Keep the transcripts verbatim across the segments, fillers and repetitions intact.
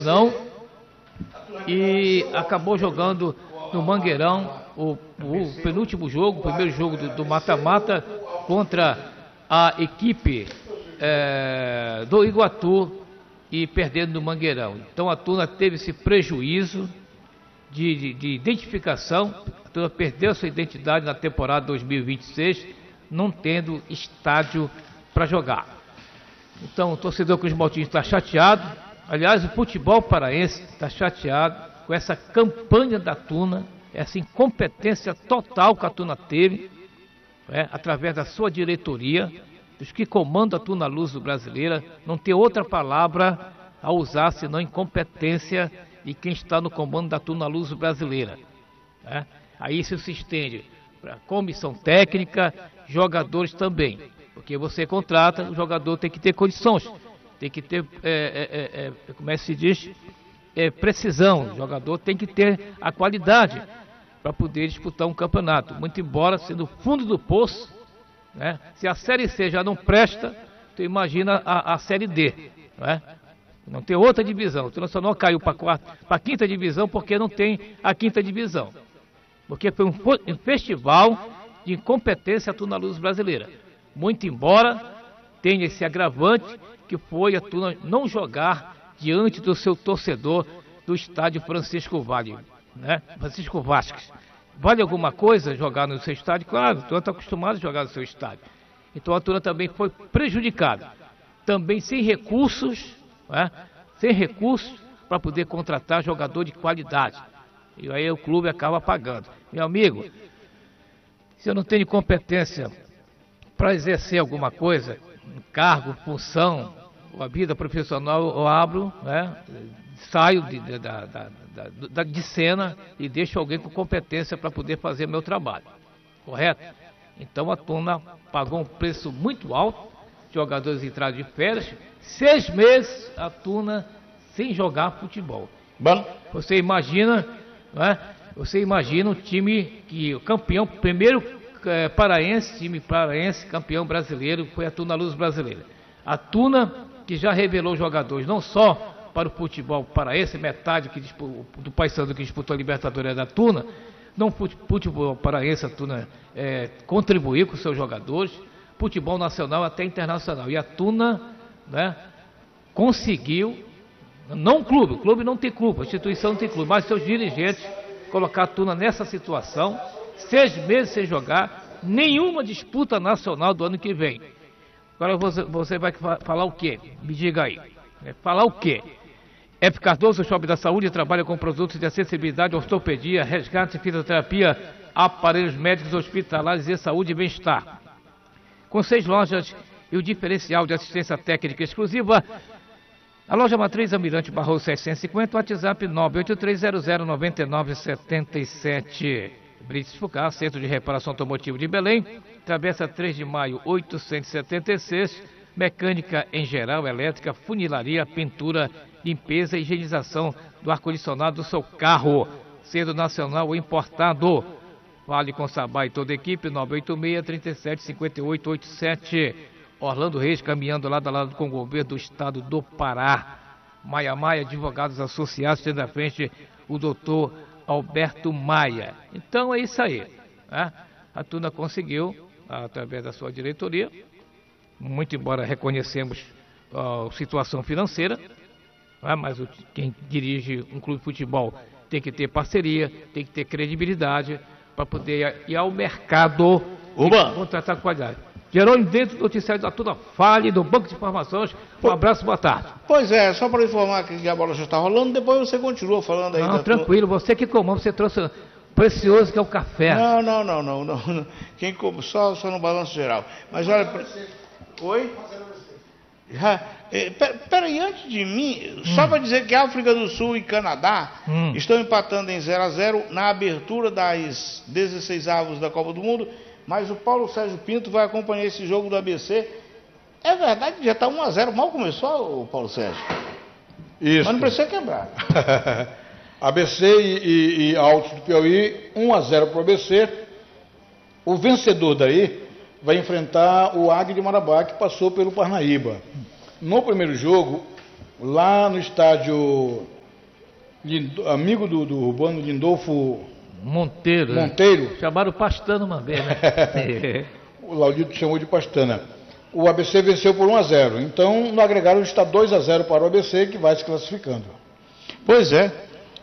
não, e acabou jogando no Mangueirão o, o penúltimo jogo, o primeiro jogo do mata-mata contra a equipe é, do Iguatu e perdendo no Mangueirão. Então a Tuna teve esse prejuízo de, de, de identificação, a Tuna perdeu sua identidade na temporada dois mil e vinte e seis, não tendo estádio para jogar. Então o torcedor Cruz Maltins está chateado. Aliás, o futebol paraense está chateado com essa campanha da Tuna, essa incompetência total que a Tuna teve, é, através da sua diretoria, dos que comandam a Tuna Luso Brasileira. Não tem outra palavra a usar senão incompetência de quem está no comando da Tuna Luso Brasileira. É. Aí isso se estende para comissão técnica, jogadores também, porque você contrata, o jogador tem que ter condições. Tem que ter, é, é, é, como é que se diz, é, precisão. O jogador tem que ter a qualidade para poder disputar um campeonato. Muito embora sendo fundo do poço, né? Se a Série C já não presta, tu imagina a, a Série D. Não é? Não tem outra divisão. O Internacional caiu para a quinta divisão porque não tem a quinta divisão. Porque foi um, um festival de incompetência a Tuna Luso Brasileira. Muito embora tenha esse agravante, que foi a Tuna não jogar diante do seu torcedor do estádio Francisco Vale, né? Francisco Vasques. Vale alguma coisa jogar no seu estádio? Claro, a Tuna está acostumada a jogar no seu estádio. Então a Tuna também foi prejudicada. Também sem recursos, né? Sem recursos para poder contratar jogador de qualidade. E aí o clube acaba pagando. Meu amigo, se eu não tenho competência para exercer alguma coisa, cargo, função, a vida profissional, eu abro, né, saio de, de, da, da, da, de cena e deixo alguém com competência para poder fazer meu trabalho, correto? Então a Tuna pagou um preço muito alto, jogadores entraram de férias, seis meses a Tuna sem jogar futebol. Bom, você imagina, né, você imagina um time que o campeão, primeiro é, paraense, time paraense, campeão brasileiro, foi a Tuna Luso Brasileira. A Tuna que já revelou jogadores não só para o futebol paraense, metade que disputou, do Paysandu que disputou a Libertadores é da Tuna, não futebol paraense, a Tuna é, contribuiu com seus jogadores, futebol nacional até internacional. E a Tuna, né, conseguiu, não o clube, o clube não tem clube, a instituição não tem clube, mas seus dirigentes colocar a Tuna nessa situação, seis meses sem jogar, nenhuma disputa nacional do ano que vem. Agora você, você vai falar o quê? Me diga aí. É, falar o quê? F. Cardoso, Shopping da Saúde, trabalha com produtos de acessibilidade, ortopedia, resgate, fisioterapia, aparelhos médicos, hospitalares e saúde e bem-estar. Com seis lojas e o diferencial de assistência técnica exclusiva, a loja Matriz Almirante Barroso seiscentos e cinquenta, WhatsApp nove oito três zero zero nove nove sete sete. Brits Fucar, Centro de Reparação Automotiva de Belém, Travessa três de maio oitocentos e setenta e seis, mecânica em geral, elétrica, funilaria, pintura, limpeza e higienização do ar-condicionado do seu carro, sendo nacional ou importado. Fale com Sabá e toda a equipe, nove oito seis, três sete, cinco oito oito sete. Orlando Reis, caminhando lado a lado com o governo do estado do Pará. Maia Maia, advogados associados, tendo à frente o doutor Alberto Maia. Então é isso aí, né? A Tuna conseguiu, através da sua diretoria, muito embora reconhecemos a situação financeira, né? Mas o, quem dirige um clube de futebol tem que ter parceria, tem que ter credibilidade para poder ir ao mercado e contratar qualidade. Jerônimo, dentro do noticiário da Tuna, fale do Banco de Informações. Um abraço, boa tarde. Pois é, só para informar que a bola já está rolando, depois você continua falando aí. Não, tranquilo, tua... você que comanda, você trouxe o precioso que é o café. Não, não, não, não, não, não. Quem come, só, só no balanço geral. Mas olha... Oi? Já, é, peraí, antes de mim, hum. só para dizer que África do Sul e Canadá hum. estão empatando em zero a zero na abertura das dezesseis avos da Copa do Mundo. Mas o Paulo Sérgio Pinto vai acompanhar esse jogo do A B C. É verdade que já está um a zero. Mal começou, o Paulo Sérgio? Isso. Mas não precisa quebrar. A B C e, e, e Altos do Piauí, um a zero para o A B C. O vencedor daí vai enfrentar o Águia de Marabá, que passou pelo Parnaíba. No primeiro jogo, lá no estádio Lindo, amigo do, do Urbano, Lindolfo Monteiro. Monteiro. Né? Chamaram Pastana uma vez, né? O Laudito chamou de Pastana. O A B C venceu por um a zero. Então, no agregado está dois a zero para o A B C, que vai se classificando. Pois é.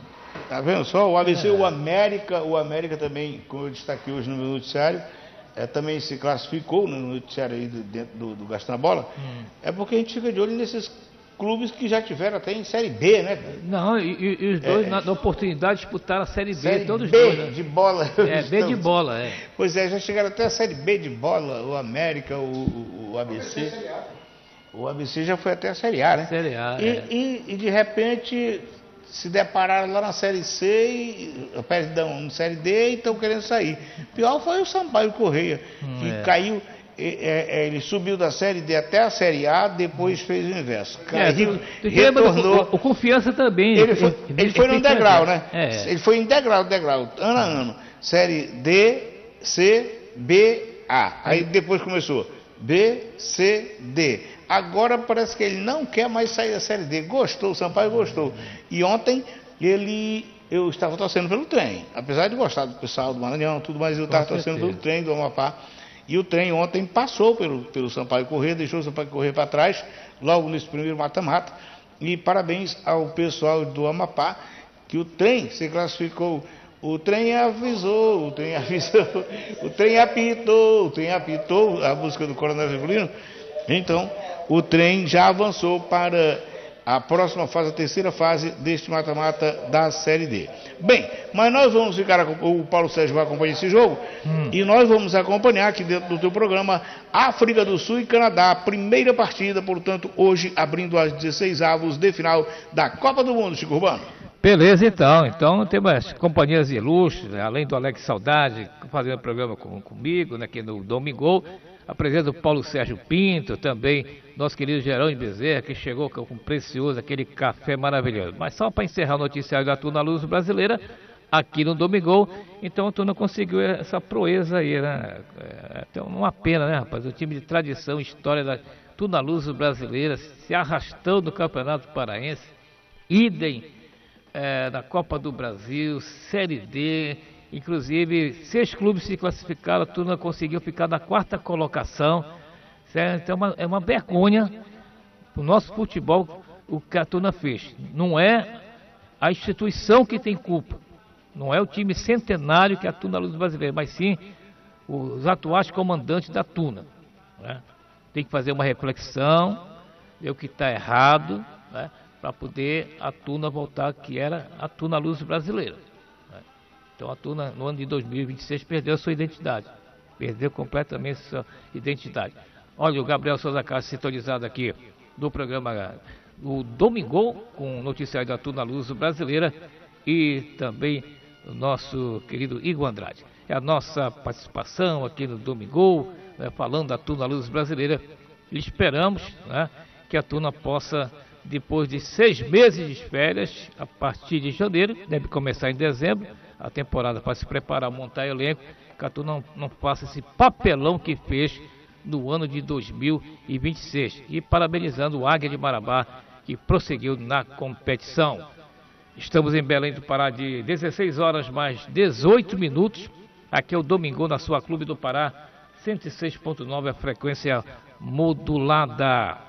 Tá vendo só? O A B C, é. o América, o América também, como eu destaquei hoje no meu noticiário, é, também se classificou no noticiário aí do, dentro do, do Gastando a Bola. Hum. É porque a gente fica de olho nesses clubes que já tiveram até em Série B, né? Não, e, e os dois, é, na, na oportunidade, disputaram a Série B, série todos os B dois. Né? de bola. É, B de bola, é. Pois é, já chegaram até a Série B de bola, o América, o, o, o A B C. O A B C já foi até a Série A, né? Série A, e, é. e, e de repente se depararam lá na Série C, e, perdão, na Série D e estão querendo sair. Pior foi o Sampaio Correia, hum, que é. caiu... É, é, ele subiu da Série D até a Série A, depois fez o inverso. Caiu, é, tu, tu retornou. O, o Confiança também. Ele foi, ele ele foi no degrau, né? É. Ele foi em degrau, degrau, ano a ano. Série D, C, B, A. Aí depois começou B, C, D. Agora parece que ele não quer mais sair da Série D. Gostou, o Sampaio gostou. E ontem ele... Eu estava torcendo pelo trem. Apesar de gostar do pessoal do Maranhão, tudo mais, eu estava torcendo pelo trem do Amapá. E o trem ontem passou pelo, pelo Sampaio Corrêa, deixou o Sampaio Corrêa para trás, logo nesse primeiro mata-mata. E parabéns ao pessoal do Amapá, que o trem se classificou. O trem avisou, o trem avisou, o trem apitou, o trem apitou, a música do Coronel Virgulino. Então, o trem já avançou para a próxima fase, a terceira fase deste mata-mata da Série D. Bem, mas nós vamos ficar, o Paulo Sérgio vai acompanhar esse jogo, hum. e nós vamos acompanhar aqui dentro do teu programa África do Sul e Canadá, primeira partida, portanto, hoje abrindo as dezesseis avos de final da Copa do Mundo, Chico Urbano. Beleza, então. Então temos companhias ilustres, né? Além do Alex Saudade, fazendo programa com, comigo, né, aqui no Domingol. A presença do Paulo Sérgio Pinto, também nosso querido Jerônimo Bezerra, que chegou com precioso, aquele café maravilhoso. Mas só para encerrar o noticiário da Tuna Luz Brasileira, aqui no Domingol, então a Tuna conseguiu essa proeza aí, né? É, então, uma pena, né, rapaz? O time de tradição, história da Tuna Luz Brasileira, se arrastando no Campeonato Paraense, idem é, na Copa do Brasil, Série D. Inclusive, seis clubes se classificaram, a Tuna conseguiu ficar na quarta colocação. Certo? Então é uma, é uma vergonha o nosso futebol, o que a Tuna fez. Não é a instituição que tem culpa, não é o time centenário que é a Tuna Luz Brasileira, mas sim os atuais comandantes da Tuna. Né? Tem que fazer uma reflexão, ver o que está errado, né? Para poder a Tuna voltar que era a Tuna Luz Brasileira. Então a Tuna, no ano de dois mil e vinte e seis, perdeu a sua identidade. Perdeu completamente a sua identidade. Olha, o Gabriel Souza Castro sintonizado aqui do programa o Domingol, com o noticiário da Tuna Luz Brasileira e também o nosso querido Igor Andrade. É a nossa participação aqui no Domingol, né, falando da Tuna Luz Brasileira. E esperamos, né, que a Tuna possa, depois de seis meses de férias, a partir de janeiro, deve começar em dezembro, a temporada para se preparar, montar elenco, que a Tuna não, não faça esse papelão que fez no ano de dois mil e vinte e seis. E parabenizando o Águia de Marabá, que prosseguiu na competição. Estamos em Belém do Pará de dezesseis horas mais dezoito minutos. Aqui é o Domingol na sua Clube do Pará, cento e seis ponto nove, a frequência modulada.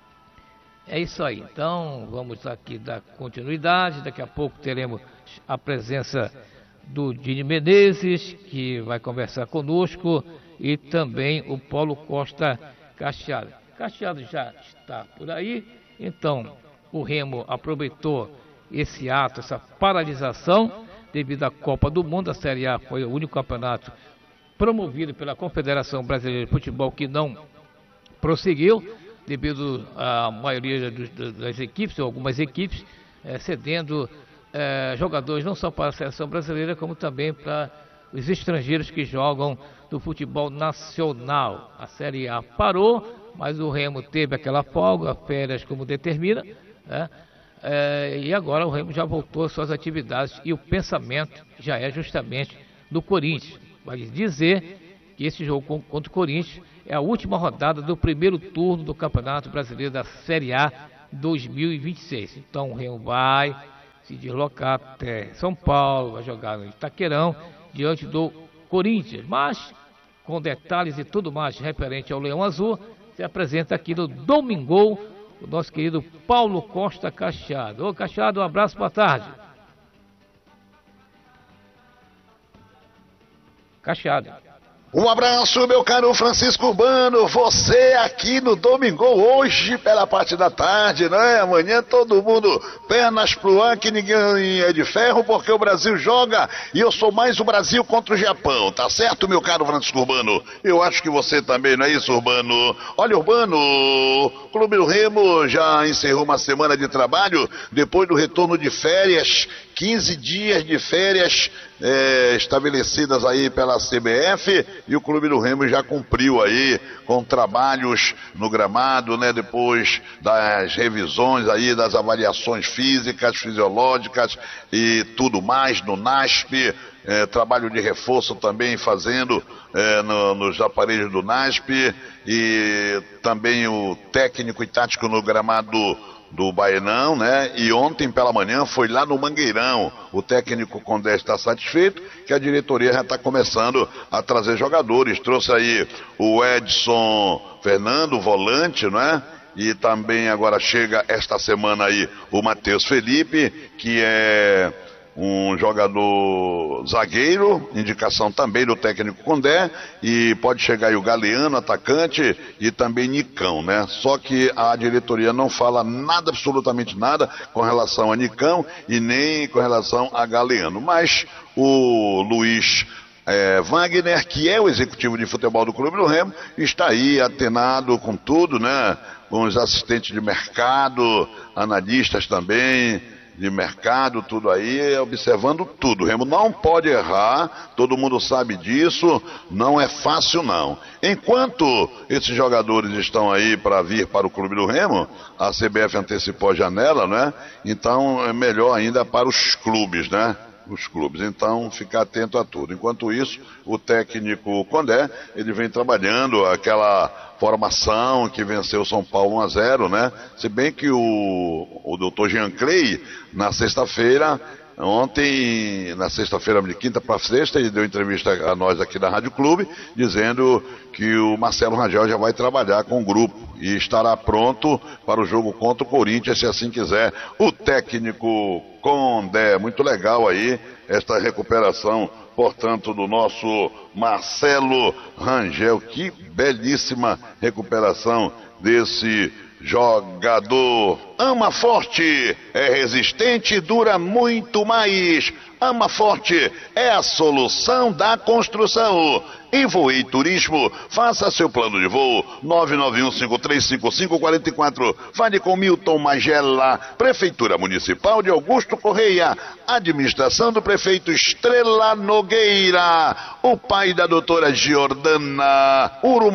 É isso aí. Então, vamos aqui dar continuidade. Daqui a pouco teremos a presença do Dini Menezes, que vai conversar conosco, e também o Paulo Costa Cacheado. Cacheado já está por aí, então o Remo aproveitou esse ato, essa paralisação, devido à Copa do Mundo. A Série A foi o único campeonato promovido pela Confederação Brasileira de Futebol que não prosseguiu, devido à maioria das equipes, ou algumas equipes, eh, cedendo eh, jogadores não só para a seleção brasileira, como também para os estrangeiros que jogam do futebol nacional. A Série A parou, mas o Remo teve aquela folga, férias como determina, né? É, e agora o Remo já voltou às suas atividades e o pensamento já é justamente do Corinthians. Vale dizer que esse jogo contra o Corinthians é a última rodada do primeiro turno do Campeonato Brasileiro da Série A dois mil e vinte e seis. Então o Remo vai se deslocar até São Paulo, vai jogar no Itaquerão, diante do Corinthians. Mas, com detalhes e tudo mais referente ao Leão Azul, se apresenta aqui no Domingão o nosso querido Paulo Costa Cachado. Ô Cachado, um abraço, boa tarde. Cachado. Um abraço, meu caro Francisco Urbano, você aqui no Domingão, hoje pela parte da tarde, né? Amanhã todo mundo pernas pro ar, que ninguém é de ferro, porque o Brasil joga e eu sou mais o Brasil contra o Japão, tá certo, meu caro Francisco Urbano? Eu acho que você também, não é isso, Urbano? Olha, Urbano, o Clube do Remo já encerrou uma semana de trabalho, depois do retorno de férias, quinze dias de férias é, estabelecidas aí pela C B F, e o Clube do Remo já cumpriu aí com trabalhos no gramado, né, depois das revisões aí, das avaliações físicas, fisiológicas e tudo mais no N A S P, é, trabalho de reforço também fazendo é, no, nos aparelhos do N A S P, e também o técnico e tático no gramado do Baenão, né? E ontem pela manhã foi lá no Mangueirão. O técnico Condé está satisfeito que a diretoria já está começando a trazer jogadores. Trouxe aí o Edson Fernando, volante, né? E também agora chega esta semana aí o Matheus Felipe, que é um jogador zagueiro, indicação também do técnico Condé, e pode chegar aí o Galeano, atacante, e também Nicão, né? Só que a diretoria não fala nada, absolutamente nada, com relação a Nicão e nem com relação a Galeano. Mas o Luiz é, Wagner, que é o executivo de futebol do Clube do Remo, está aí atenado com tudo, né? Com os assistentes de mercado, analistas também de mercado, tudo aí, observando tudo. O Remo não pode errar, todo mundo sabe disso, não é fácil não. Enquanto esses jogadores estão aí para vir para o Clube do Remo, a C B F antecipou a janela, né? Então é melhor ainda para os clubes, né? Os clubes, então ficar atento a tudo. Enquanto isso, o técnico Condé, ele vem trabalhando aquela formação que venceu o São Paulo um a zero, né? Se bem que o, o doutor Jean Clay, na sexta-feira, ontem, na sexta-feira de quinta para sexta, ele deu entrevista a nós aqui da Rádio Clube, dizendo que o Marcelo Rangel já vai trabalhar com o grupo e estará pronto para o jogo contra o Corinthians, se assim quiser. O técnico Condé, muito legal aí esta recuperação, portanto, do nosso Marcelo Rangel. Que belíssima recuperação desse jogador. Ama Forte é resistente e dura muito mais. Ama Forte é a solução da construção. Em Voei Turismo, faça seu plano de voo. Nove nove um cinco três cinco cinco quatro quatro. Fale com Milton Magela. Prefeitura Municipal de Augusto Correia. Administração do prefeito Estrela Nogueira. O pai da doutora Giordana.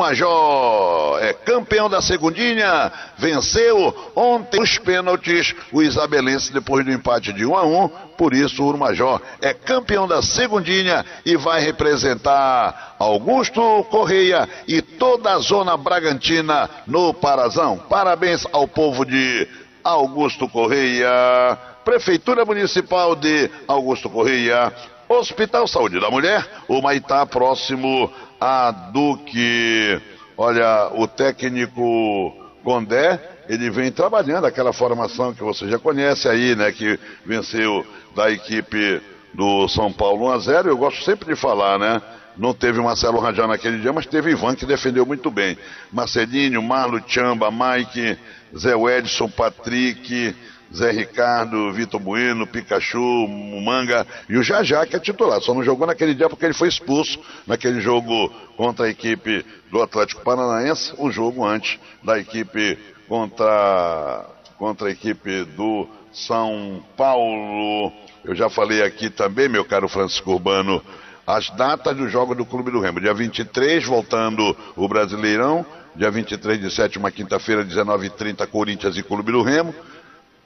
Urumajó é campeão da segundinha. Venceu ontem os pênaltis o isabelense depois do empate de um a um. Por isso o Urumajó é campeão da segundinha e vai representar Augusto Correia e toda a zona Bragantina no Parazão. Parabéns ao povo de Augusto Correia. Prefeitura Municipal de Augusto Correia. Hospital Saúde da Mulher, o Maitá, próximo a Duque. Olha, o técnico Condé, ele vem trabalhando aquela formação que você já conhece aí, né? Que venceu da equipe do São Paulo um a zero. Eu gosto sempre de falar, né? Não teve o Marcelo Rangel naquele dia, mas teve Ivan, que defendeu muito bem. Marcelinho, Marlo, Chamba, Mike, Zé Edson, Patrick, Zé Ricardo, Vitor Bueno, Pikachu, Manga e o Jajá, que é titular. Só não jogou naquele dia porque ele foi expulso naquele jogo contra a equipe do Atlético Paranaense, um jogo antes da equipe contra, contra a equipe do São Paulo. Eu já falei aqui também, meu caro Francisco Urbano, as datas do jogo do Clube do Remo. Dia vinte e três, voltando o Brasileirão. Dia vinte e três de setembro, uma quinta-feira, dezenove e trinta, Corinthians e Clube do Remo.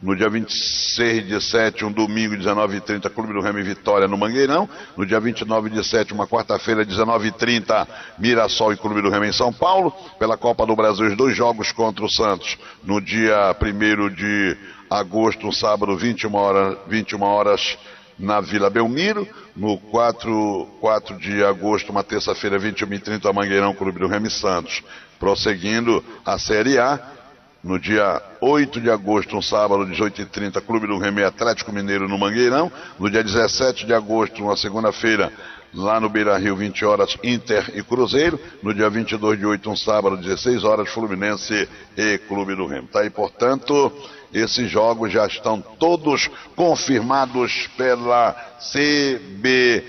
No dia vinte e seis de sete, um domingo, dezenove e trinta, Clube do Remo e Vitória no Mangueirão. No dia vinte e nove de sete, uma quarta-feira, dezenove e trinta, Mirassol e Clube do Remo em São Paulo. Pela Copa do Brasil, os dois jogos contra o Santos. No dia primeiro de agosto, um sábado, vinte e uma horas, vinte e uma horas na Vila Belmiro. No quatro, quatro de agosto, uma terça-feira, vinte e uma e trinta, Mangueirão, Clube do Remo e Santos. Prosseguindo a Série A. No dia oito de agosto, um sábado, dezoito e trinta, Clube do Remo e Atlético Mineiro no Mangueirão. No dia dezessete de agosto, uma segunda-feira, lá no Beira-Rio, vinte horas, Inter e Cruzeiro. No dia vinte e dois de oito, um sábado, dezesseis horas, Fluminense e Clube do Remo. Tá aí, portanto, esses jogos já estão todos confirmados pela C B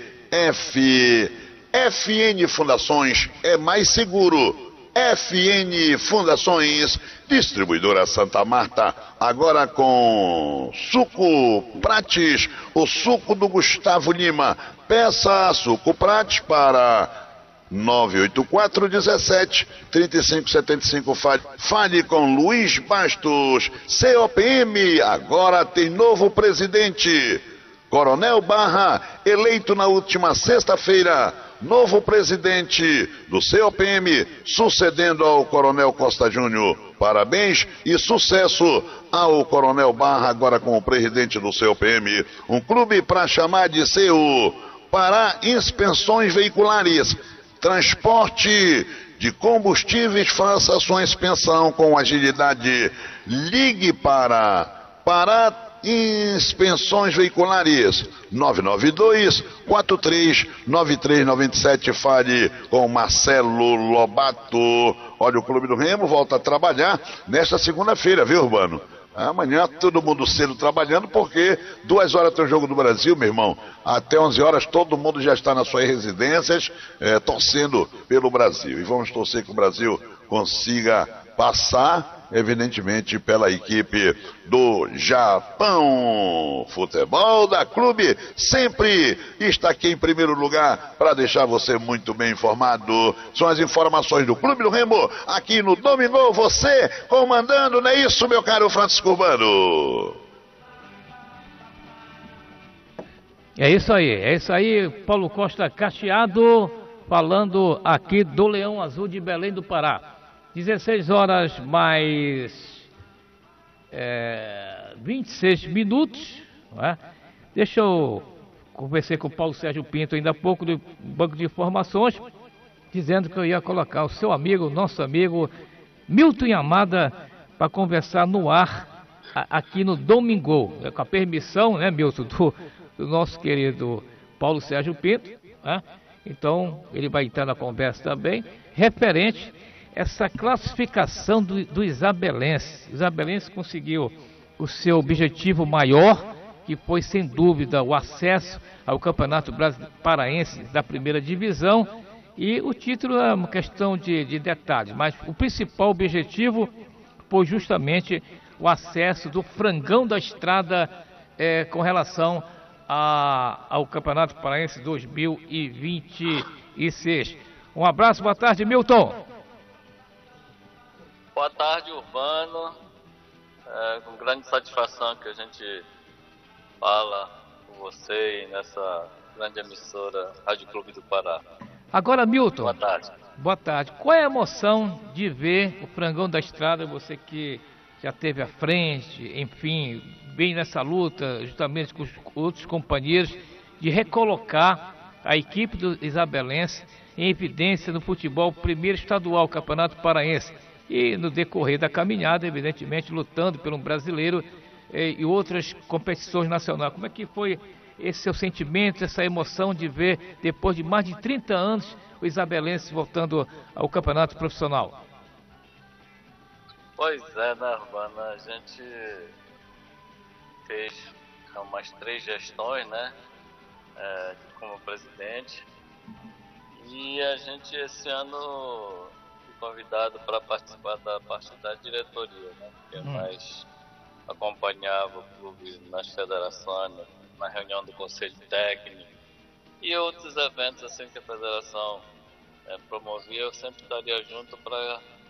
F. F N Fundações é mais seguro. F N Fundações, distribuidora Santa Marta, agora com Suco Prates, o suco do Gustavo Lima. Peça Suco Prates para nove oito quatro, dezessete, trinta e cinco, setenta e cinco. Fale, fale com Luiz Bastos. C O P M agora tem novo presidente. Coronel Barra, eleito na última sexta-feira. Novo presidente do C O P M, sucedendo ao Coronel Costa Júnior. Parabéns e sucesso ao Coronel Barra, agora como presidente do C O P M. Um clube para chamar de seu. Pará Inspeções Veiculares. Transporte de combustíveis, faça sua inspeção com agilidade. Ligue para Pará Inspeções Veiculares, nove nove dois, quatro três nove três nove sete. Fale com Marcelo Lobato. Olha, o Clube do Remo volta a trabalhar nesta segunda-feira, viu, Urbano? Amanhã todo mundo cedo trabalhando, porque duas horas tem o Jogo do Brasil, meu irmão. Até onze horas todo mundo já está nas suas residências, é, torcendo pelo Brasil. E vamos torcer que o Brasil consiga passar, evidentemente, pela equipe do Japão. Futebol da Clube sempre está aqui em primeiro lugar para deixar você muito bem informado. São as informações do Clube do Remo aqui no Domingo, você comandando, não é isso, meu caro Francisco Urbano? É isso aí, é isso aí, Paulo Costa Cacheado, falando aqui do Leão Azul de Belém do Pará. dezesseis horas mais é, vinte e seis minutos, não é? Deixa eu conversar com o Paulo Sérgio Pinto ainda há pouco do Banco de Informações, dizendo que eu ia colocar o seu amigo, nosso amigo Milton Yamada, para conversar no ar a, aqui no Domingo, é, com a permissão, né, Milton, do, do nosso querido Paulo Sérgio Pinto, né? Então ele vai entrar na conversa também, referente essa classificação do, do Isabelense. O Isabelense conseguiu o seu objetivo maior, que foi sem dúvida o acesso ao Campeonato Paraense da primeira divisão, e o título é uma questão de, de detalhes, mas o principal objetivo foi justamente o acesso do Frangão da Estrada é, com relação a, ao Campeonato Paraense dois mil e vinte e seis. Um abraço, boa tarde, Milton. Boa tarde, Urbano. É com grande satisfação que a gente fala com você nessa grande emissora Rádio Clube do Pará. Agora, Milton. Boa tarde. Boa tarde. Qual é a emoção de ver o Frangão da Estrada, você que já esteve à frente, enfim, bem nessa luta, justamente com os outros companheiros, de recolocar a equipe do Isabelense em evidência no futebol primeiro estadual, Campeonato Paraense? E no decorrer da caminhada, evidentemente, lutando pelo brasileiro eh, e outras competições nacionais. Como é que foi esse seu sentimento, essa emoção de ver, depois de mais de trinta anos, o Isabelense voltando ao campeonato profissional? Pois é, né, Urbana? A gente fez umas três gestões, né, é, como presidente, e a gente esse ano convidado para participar da parte da diretoria, né? Que hum. mais acompanhava o clube nas federações, na reunião do conselho técnico e outros eventos assim que a federação é, promovia. Eu sempre estaria junto para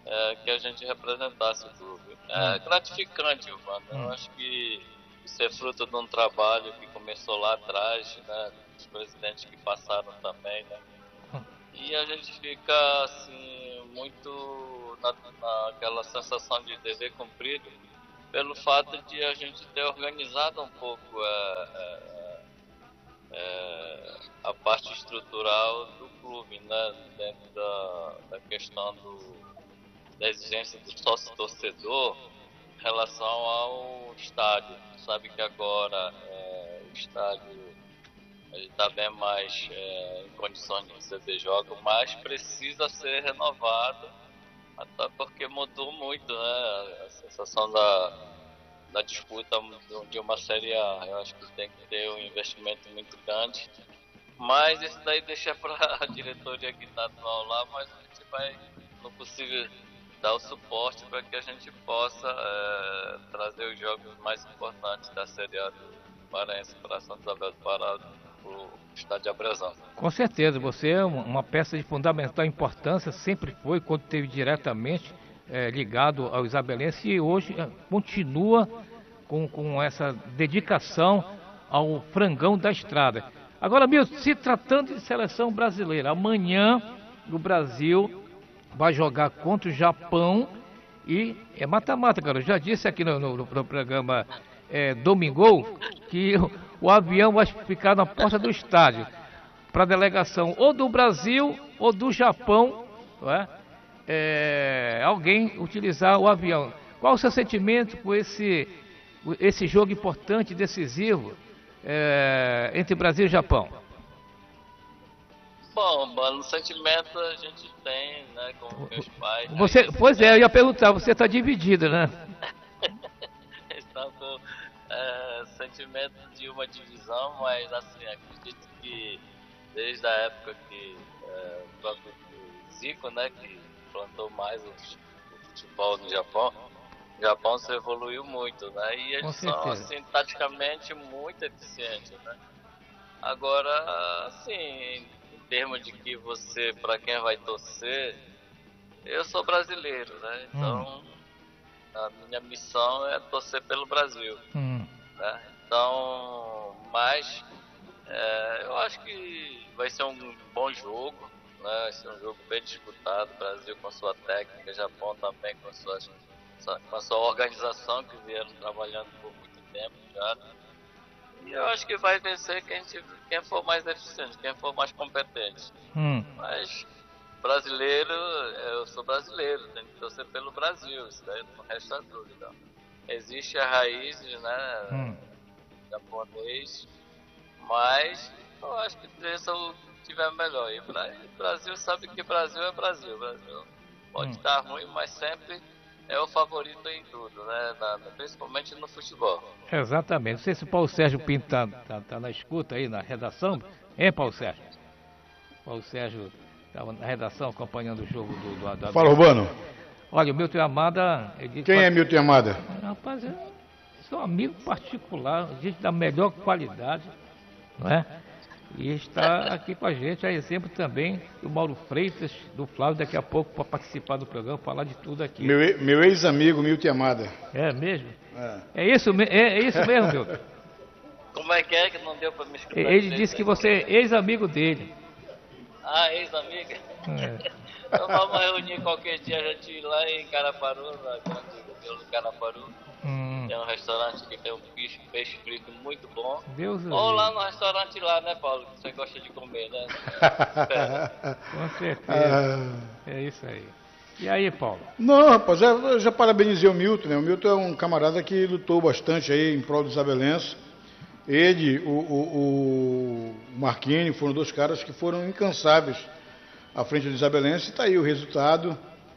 é, que a gente representasse o clube. É gratificante, mano. Eu acho que isso é fruto de um trabalho que começou lá atrás, né? Os presidentes que passaram também, né? E a gente fica, assim, muito na, naquela sensação de dever cumprido pelo fato de a gente ter organizado um pouco é, é, é, a parte estrutural do clube, né? Dentro da, da questão do, da exigência do sócio-torcedor em relação ao estádio. Sabe que agora é, o estádio está bem mais é, em condições de receber jogos, mas precisa ser renovado, até porque mudou muito, né? A sensação da, da disputa de uma Série A. Eu acho que tem que ter um investimento muito grande, mas isso daí deixa para a diretoria que está atual lá, mas a gente vai, no possível, dar o suporte para que a gente possa é, trazer os jogos mais importantes da Série A do Paraense para Santa Isabel do Pará, o estádio de Abrezão. Com certeza, você é uma peça de fundamental importância, sempre foi, quando esteve diretamente é, ligado ao isabelense, e hoje é, continua com, com essa dedicação ao frangão da estrada. Agora, Milton, se tratando de seleção brasileira, amanhã o Brasil vai jogar contra o Japão e é mata-mata, cara. Eu já disse aqui no, no, no programa é, Domingo que o, o avião vai ficar na porta do estádio para a delegação ou do Brasil ou do Japão, não é? É, alguém utilizar o avião. Qual o seu sentimento com esse, esse jogo importante, decisivo é, entre Brasil e Japão? Bom, mano, sentimento a gente tem, né, com meus pais. Você, né? Pois é, eu ia perguntar, você está dividido, né? Então, com é, sentimento de uma divisão, mas assim, acredito que desde a época que é, o próprio Zico, né, que plantou mais o, o futebol no Japão, o Japão se evoluiu muito, né, e eles são, assim, taticamente muito eficientes, né. Agora, assim, em termos de que você, para quem vai torcer, eu sou brasileiro, né, então hum. a minha missão é torcer pelo Brasil, hum. né, então, mas é, eu acho que vai ser um bom jogo, né? Vai ser um jogo bem disputado, Brasil com sua técnica, Japão também com, suas, com a sua organização, que vieram trabalhando por muito tempo já, né? E eu acho que vai vencer quem, quem for mais eficiente, quem for mais competente. Hum. Mas brasileiro, eu sou brasileiro, tenho que torcer pelo Brasil, isso daí não resta dúvida. Existe a raiz, né, hum. japonês, mas eu acho que se eu tiver melhor. E o Brasil sabe que Brasil é Brasil. Brasil pode hum. estar ruim, mas sempre é o favorito em tudo, né? Na, principalmente no futebol. Exatamente. Não sei se o Paulo Sérgio Pinto está tá, tá na escuta aí, na redação. Hein, Paulo Sérgio? Paulo Sérgio estava na redação acompanhando o jogo do... do, do Fala, Urbano. Olha, o Milton Amada... Ele Quem é Milton Amada? Rapaz, é seu amigo particular, gente da melhor qualidade, não é? E está aqui com a gente, a exemplo também do Mauro Freitas, do Flávio, daqui a pouco para participar do programa, falar de tudo aqui. Meu, meu ex-amigo Milton Amada. É mesmo? É, é, isso, é, é isso mesmo, Milton? Como é que é que não deu para me escutar? Ele disse que você é ex-amigo dele. Ah, ex-amigo? É. Então vamos reunir qualquer dia, a gente ir lá em Caraparu, na grande de Caraparu. Hum. Tem um restaurante que tem um peixe, peixe frito muito bom. Deus Ou lá no restaurante lá, né, Paulo? Que você gosta de comer, né? Com certeza. É isso aí. E aí, Paulo? Não, rapaz, eu já parabenizei o Milton, né? O Milton é um camarada que lutou bastante aí em prol do isabelense. Ele, o, o, o Marquini, foram dois caras que foram incansáveis à frente do isabelense. E está aí o resultado,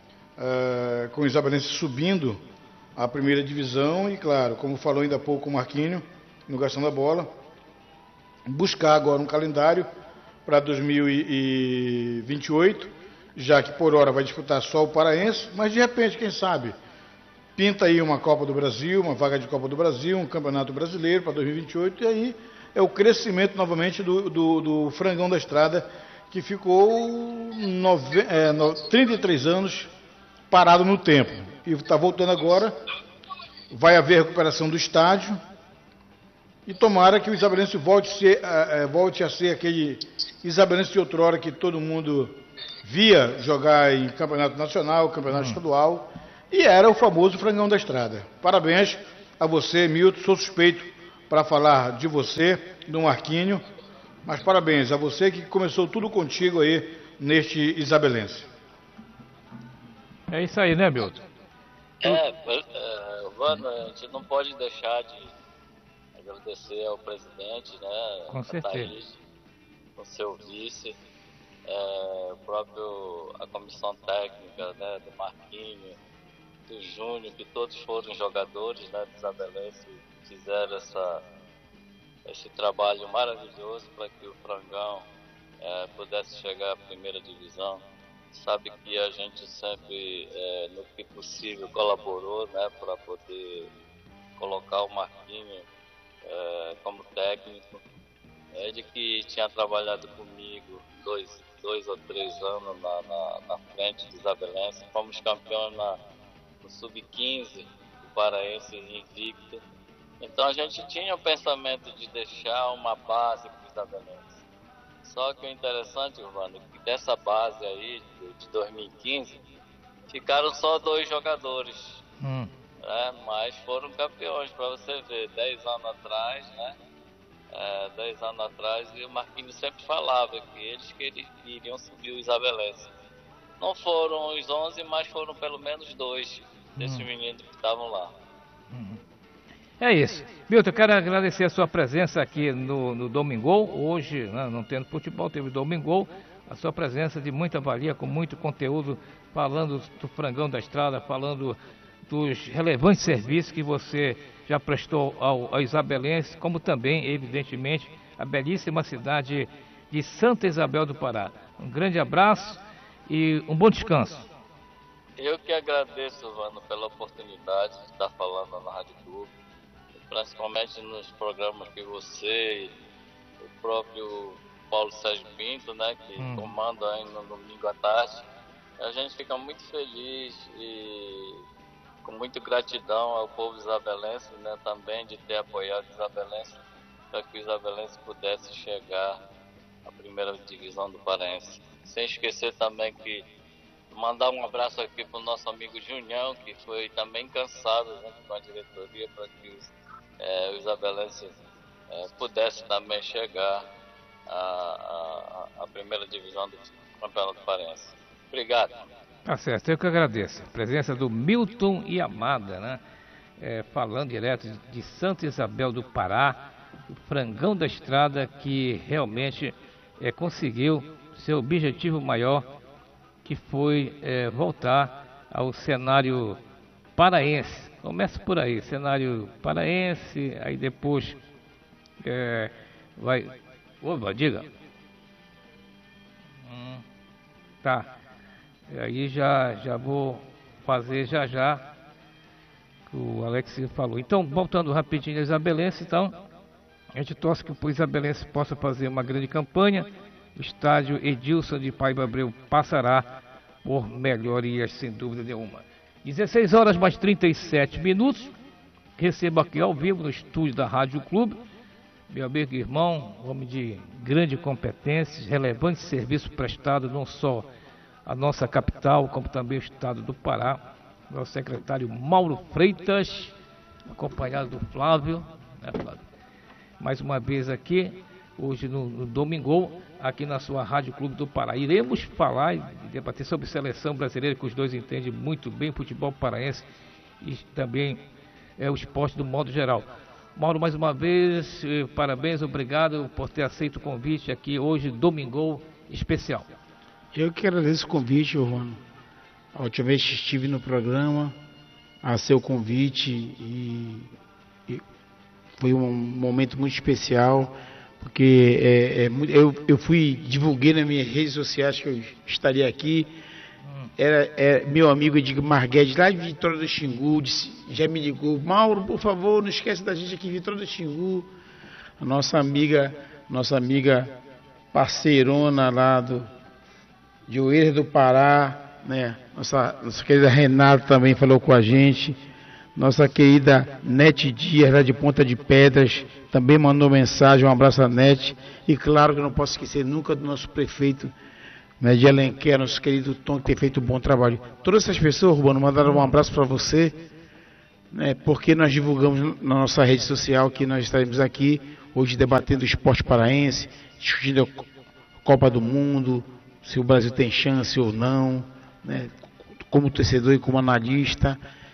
uh, com o isabelense subindo a primeira divisão e, claro, como falou ainda há pouco o Marquinho, no Gastando a Bola, buscar agora um calendário para dois mil e vinte e oito, já que por hora vai disputar só o Paraense, mas de repente, quem sabe, pinta aí uma Copa do Brasil, uma vaga de Copa do Brasil, um Campeonato Brasileiro para dois mil e vinte e oito, e aí é o crescimento novamente do, do, do Frangão da Estrada, que ficou nove, é, no, trinta e três anos parado no tempo. E está voltando agora, vai haver recuperação do estádio, e tomara que o Isabelense volte a ser, uh, uh, volte a ser aquele Isabelense de outrora que todo mundo via jogar em campeonato nacional, campeonato hum. estadual, e era o famoso Frangão da Estrada. Parabéns a você, Milton, sou suspeito para falar de você, do Marquinho, mas parabéns a você que começou tudo contigo aí neste Isabelense. É isso aí, né, Milton? É, é, Vano, a gente não pode deixar de agradecer ao presidente, né, com certeza, Thaís, o seu vice, é, o próprio, a comissão técnica, né, do Marquinho, do Júnior, que todos foram jogadores, né, do Isabelense, fizeram essa, esse trabalho maravilhoso para que o Frangão é, pudesse chegar à primeira divisão. Sabe que a gente sempre, é, no que possível, colaborou, né, para poder colocar o Marquinho é, como técnico. É de que tinha trabalhado comigo dois, dois ou três anos na, na, na frente do Isabelense. Fomos campeões na, no sub quinze, do Paraense invicto. Então a gente tinha o pensamento de deixar uma base para o Isabelense. Só que o interessante, Ivano, que dessa base aí, de dois mil e quinze, ficaram só dois jogadores. Hum. Né? Mas foram campeões, para você ver, dez anos atrás, né? É, dez anos atrás, e o Marquinhos sempre falava que eles que eles iriam subir o Isabelense. Não foram os onze, mas foram pelo menos dois desses hum. meninos que estavam lá. Hum. É isso. Milton, eu quero agradecer a sua presença aqui no, no Domingol. Hoje, né, não tendo futebol, teve Domingol. A sua presença de muita valia, com muito conteúdo, falando do Frangão da Estrada, falando dos relevantes serviços que você já prestou ao, ao Isabelense, como também, evidentemente, a belíssima cidade de Santa Isabel do Pará. Um grande abraço e um bom descanso. Eu que agradeço, Vano, pela oportunidade de estar falando na Rádio Clube, principalmente nos programas que você e o próprio Paulo Sérgio Pinto, né, que hum. comanda aí no domingo à tarde. A gente fica muito feliz e com muita gratidão ao povo isabelense, né, também de ter apoiado o Isabelense para que o Isabelense pudesse chegar à primeira divisão do Paraense. Sem esquecer também que mandar um abraço aqui para o nosso amigo Junião, que foi também cansado, né, com a diretoria para que os É, o Isabelense é, pudesse também chegar à, à, à primeira divisão do Campeonato Paraense. Obrigado. Tá certo, eu que agradeço. A presença do Milton Yamada, né? É, falando direto de Santa Isabel do Pará, o Frangão da Estrada, que realmente é, conseguiu seu objetivo maior, que foi é, voltar ao cenário paraense. Começa por aí, cenário paraense, aí depois é, vai... Opa, diga. Hum, tá. Aí já, já vou fazer já já que o Alex falou. Então, voltando rapidinho ao Isabelense, então, a gente torce que o Isabelense possa fazer uma grande campanha. O estádio Edilson de Paiva Abreu passará por melhorias, sem dúvida nenhuma. dezesseis horas mais trinta e sete minutos, recebo aqui ao vivo no estúdio da Rádio Clube, meu amigo e irmão, homem de grande competência, relevante serviço prestado não só à nossa capital, como também ao estado do Pará, nosso secretário Mauro Freitas, acompanhado do Flávio, né, Flávio? Mais uma vez aqui, hoje no, no Domingol, aqui na sua Rádio Clube do Pará. Iremos falar e debater sobre seleção brasileira, que os dois entendem muito bem, futebol paraense e também é, o esporte do modo geral. Mauro, mais uma vez, eh, parabéns, obrigado por ter aceito o convite aqui hoje, Domingol especial. Eu que agradeço o convite, Giovano. A última vez que estive no programa, a seu convite, e, e foi um momento muito especial. Porque é, é, eu, eu fui, divulguei nas minhas redes sociais que eu estaria aqui. Era, era meu amigo Edmar Guedes, lá de Vitória do Xingu, disse, já me ligou: Mauro, por favor, não esquece da gente aqui em Vitória do Xingu. A nossa amiga, nossa amiga parceirona lá do, de Oeiras do Pará, né? Nossa, nossa querida Renata também falou com a gente. Nossa querida Nete Dias, lá de Ponta de Pedras, também mandou mensagem, um abraço a Nete. E claro que não posso esquecer nunca do nosso prefeito, né, de Alenquer, nosso querido Tom, que tem feito um bom trabalho. Todas essas pessoas, Urbano, mandaram um abraço para você, né, porque nós divulgamos na nossa rede social que nós estaremos aqui hoje debatendo o esporte paraense, discutindo a Copa do Mundo, se o Brasil tem chance ou não, né, como torcedor e como analista.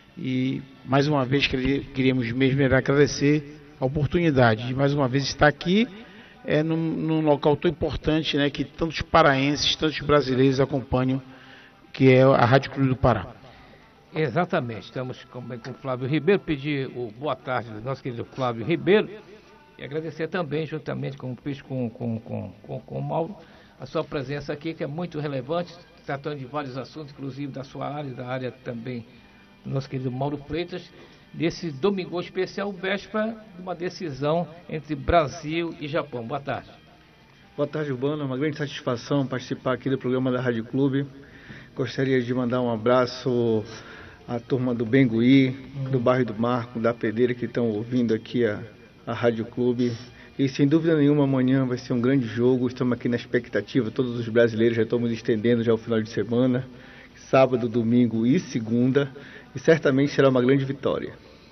E mais uma vez queríamos mesmo agradecer a oportunidade de mais uma vez estar aqui é, num, num local tão importante, né, que tantos paraenses, tantos brasileiros acompanham, que é a Rádio Clube do Pará. Exatamente, estamos com, com o Flávio Ribeiro, pedir o boa tarde do nosso querido Flávio Ribeiro e agradecer também, juntamente com o Peixe, com, com, com, com, com o Mauro, a sua presença aqui, que é muito relevante, tratando de vários assuntos, inclusive da sua área, da área também do nosso querido Mauro Freitas, desse domingo especial, véspera de uma decisão entre Brasil e Japão. Boa tarde. Boa tarde, Urbano. É uma grande satisfação participar aqui do programa da Rádio Clube. Gostaria de mandar um abraço à turma do Bengui, hum. do bairro do Marco, da Pedreira, que estão ouvindo aqui a, a Rádio Clube. E sem dúvida nenhuma, amanhã vai ser um grande jogo. Estamos aqui na expectativa, todos os brasileiros já estamos estendendo já o final de semana. Sábado, domingo e segunda. E certamente será uma grande vitória.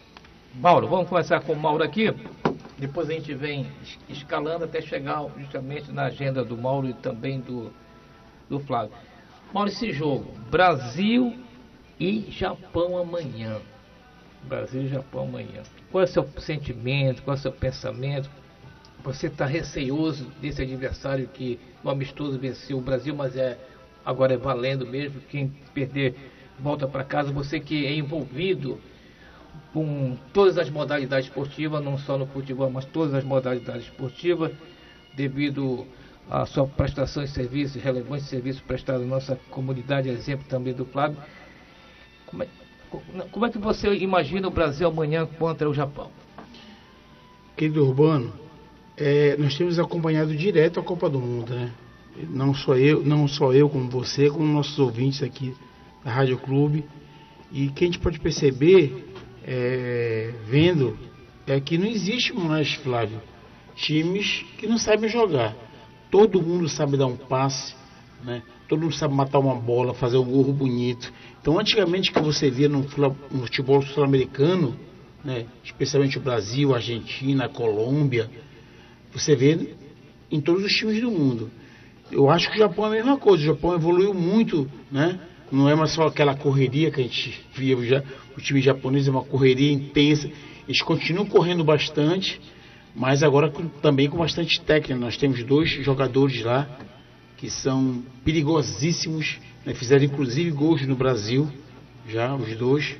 Mauro, vamos começar com o Mauro aqui. Depois a gente vem escalando até chegar justamente na agenda do Mauro e também do, do Flávio. Mauro, esse jogo, Brasil e Japão amanhã. Brasil e Japão amanhã. Qual é o seu sentimento, qual é o seu pensamento? Você está receoso desse adversário que no amistoso venceu o Brasil, mas é, agora é valendo mesmo, quem perder volta para casa. Você que é envolvido com todas as modalidades esportivas, não só no futebol, mas todas as modalidades esportivas, devido à sua prestação de serviços, relevante serviço prestado à nossa comunidade, exemplo também do Flávio. Como é, como é que você imagina o Brasil amanhã contra o Japão? Querido Urbano, é, nós temos acompanhado direto a Copa do Mundo, né? Não só eu, não só eu como você, como nossos ouvintes aqui da Rádio Clube. E que a gente pode perceber, é, vendo, é que não existe mais, Flávio, times que não sabem jogar. Todo mundo sabe dar um passe, né? Todo mundo sabe matar uma bola, fazer um gol bonito. Então, antigamente, que você via no, no futebol sul-americano, né, especialmente o Brasil, a Argentina, a Colômbia, você vê em todos os times do mundo. Eu acho que o Japão é a mesma coisa. O Japão evoluiu muito, né? Não é mais só aquela correria que a gente via já. O time japonês é uma correria intensa. Eles continuam correndo bastante, mas agora com, também com bastante técnica. Nós temos dois jogadores lá que são perigosíssimos, né? Fizeram inclusive gols no Brasil, já os dois.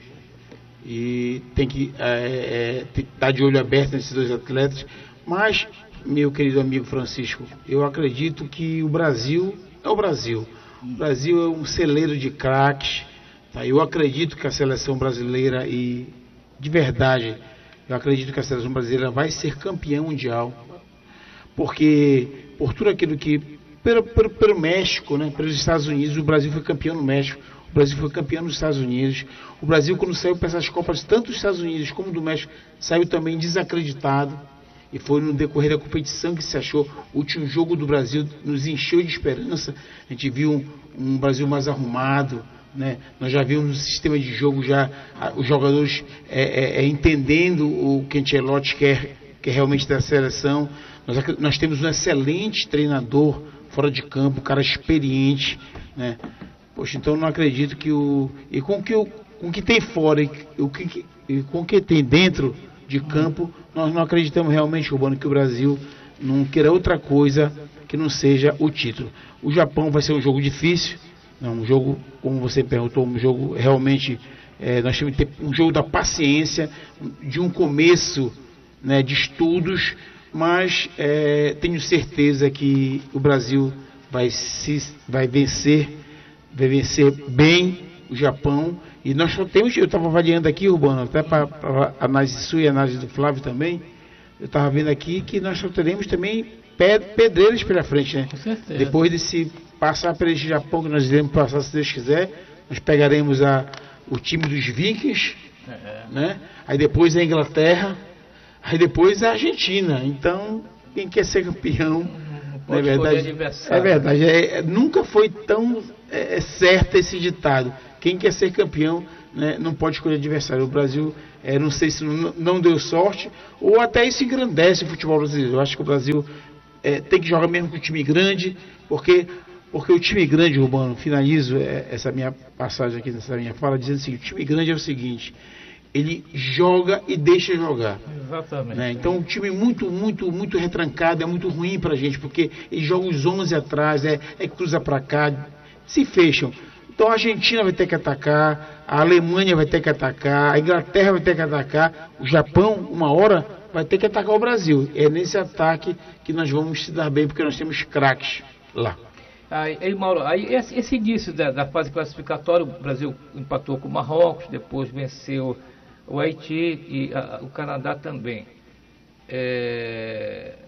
E tem que é, é, estar de olho aberto nesses dois atletas. Mas, meu querido amigo Francisco, eu acredito que o Brasil é o Brasil. O Brasil é um celeiro de craques. Tá? Eu acredito que a seleção brasileira, e de verdade, eu acredito que a seleção brasileira vai ser campeã mundial. Porque, por tudo aquilo que, pelo, pelo, pelo México, né, pelos Estados Unidos, o Brasil foi campeão no México. O Brasil foi campeão nos Estados Unidos. O Brasil, quando saiu para essas Copas, tanto dos Estados Unidos como do México, saiu também desacreditado. E foi no decorrer da competição que se achou. O último jogo do Brasil nos encheu de esperança. A gente viu um, um Brasil mais arrumado, né? Nós já vimos no sistema de jogo já a, os jogadores é, é, é, entendendo o que Ancelotti quer, quer realmente da seleção. Nós, nós temos um excelente treinador fora de campo, um cara experiente, né? Poxa, então eu não acredito que o... E com o que, o, com o que tem fora e, o que, e com o que tem dentro de campo, nós não acreditamos realmente, Urbano, que o Brasil não queira outra coisa que não seja o título. O Japão vai ser um jogo difícil, não, um jogo, como você perguntou, um jogo realmente, é, nós temos que ter um jogo da paciência, de um começo, né, de estudos, mas é, tenho certeza que o Brasil vai, se, vai vencer, vai vencer bem o Japão. E nós só temos, eu estava avaliando aqui, Urbano, até para a análise sua e a análise do Flávio também, eu estava vendo aqui que nós só teremos também pedreiras pela frente, né? Com certeza. Depois desse passar pelo Japão, que nós iremos passar, se Deus quiser, Nós pegaremos a, o time dos Vikings, é. né? Aí depois a Inglaterra, aí depois a Argentina. Então, quem quer ser campeão, não é verdade? É verdade. É, nunca foi tão é, certo esse ditado. Quem quer ser campeão, né, não pode escolher adversário. O Brasil, é, não sei se não, não deu sorte, ou até isso engrandece o futebol brasileiro. Eu acho que o Brasil é, tem que jogar mesmo com o time grande, porque, porque o time grande, Urbano, finalizo é, essa minha passagem aqui, nessa minha fala, dizendo o seguinte: o time grande é o seguinte, ele joga e deixa jogar. Exatamente. Né? Então, um time muito, muito, muito retrancado é muito ruim pra gente, porque ele joga os onze atrás, é, é cruza pra cá, se fecham. Então a Argentina vai ter que atacar, a Alemanha vai ter que atacar, a Inglaterra vai ter que atacar, o Japão, uma hora, vai ter que atacar o Brasil. É nesse ataque que nós vamos se dar bem, porque nós temos craques lá. Aí, aí Mauro, aí esse, esse início da, da fase classificatória, o Brasil empatou com o Marrocos, depois venceu o Haiti e a, o Canadá também. É...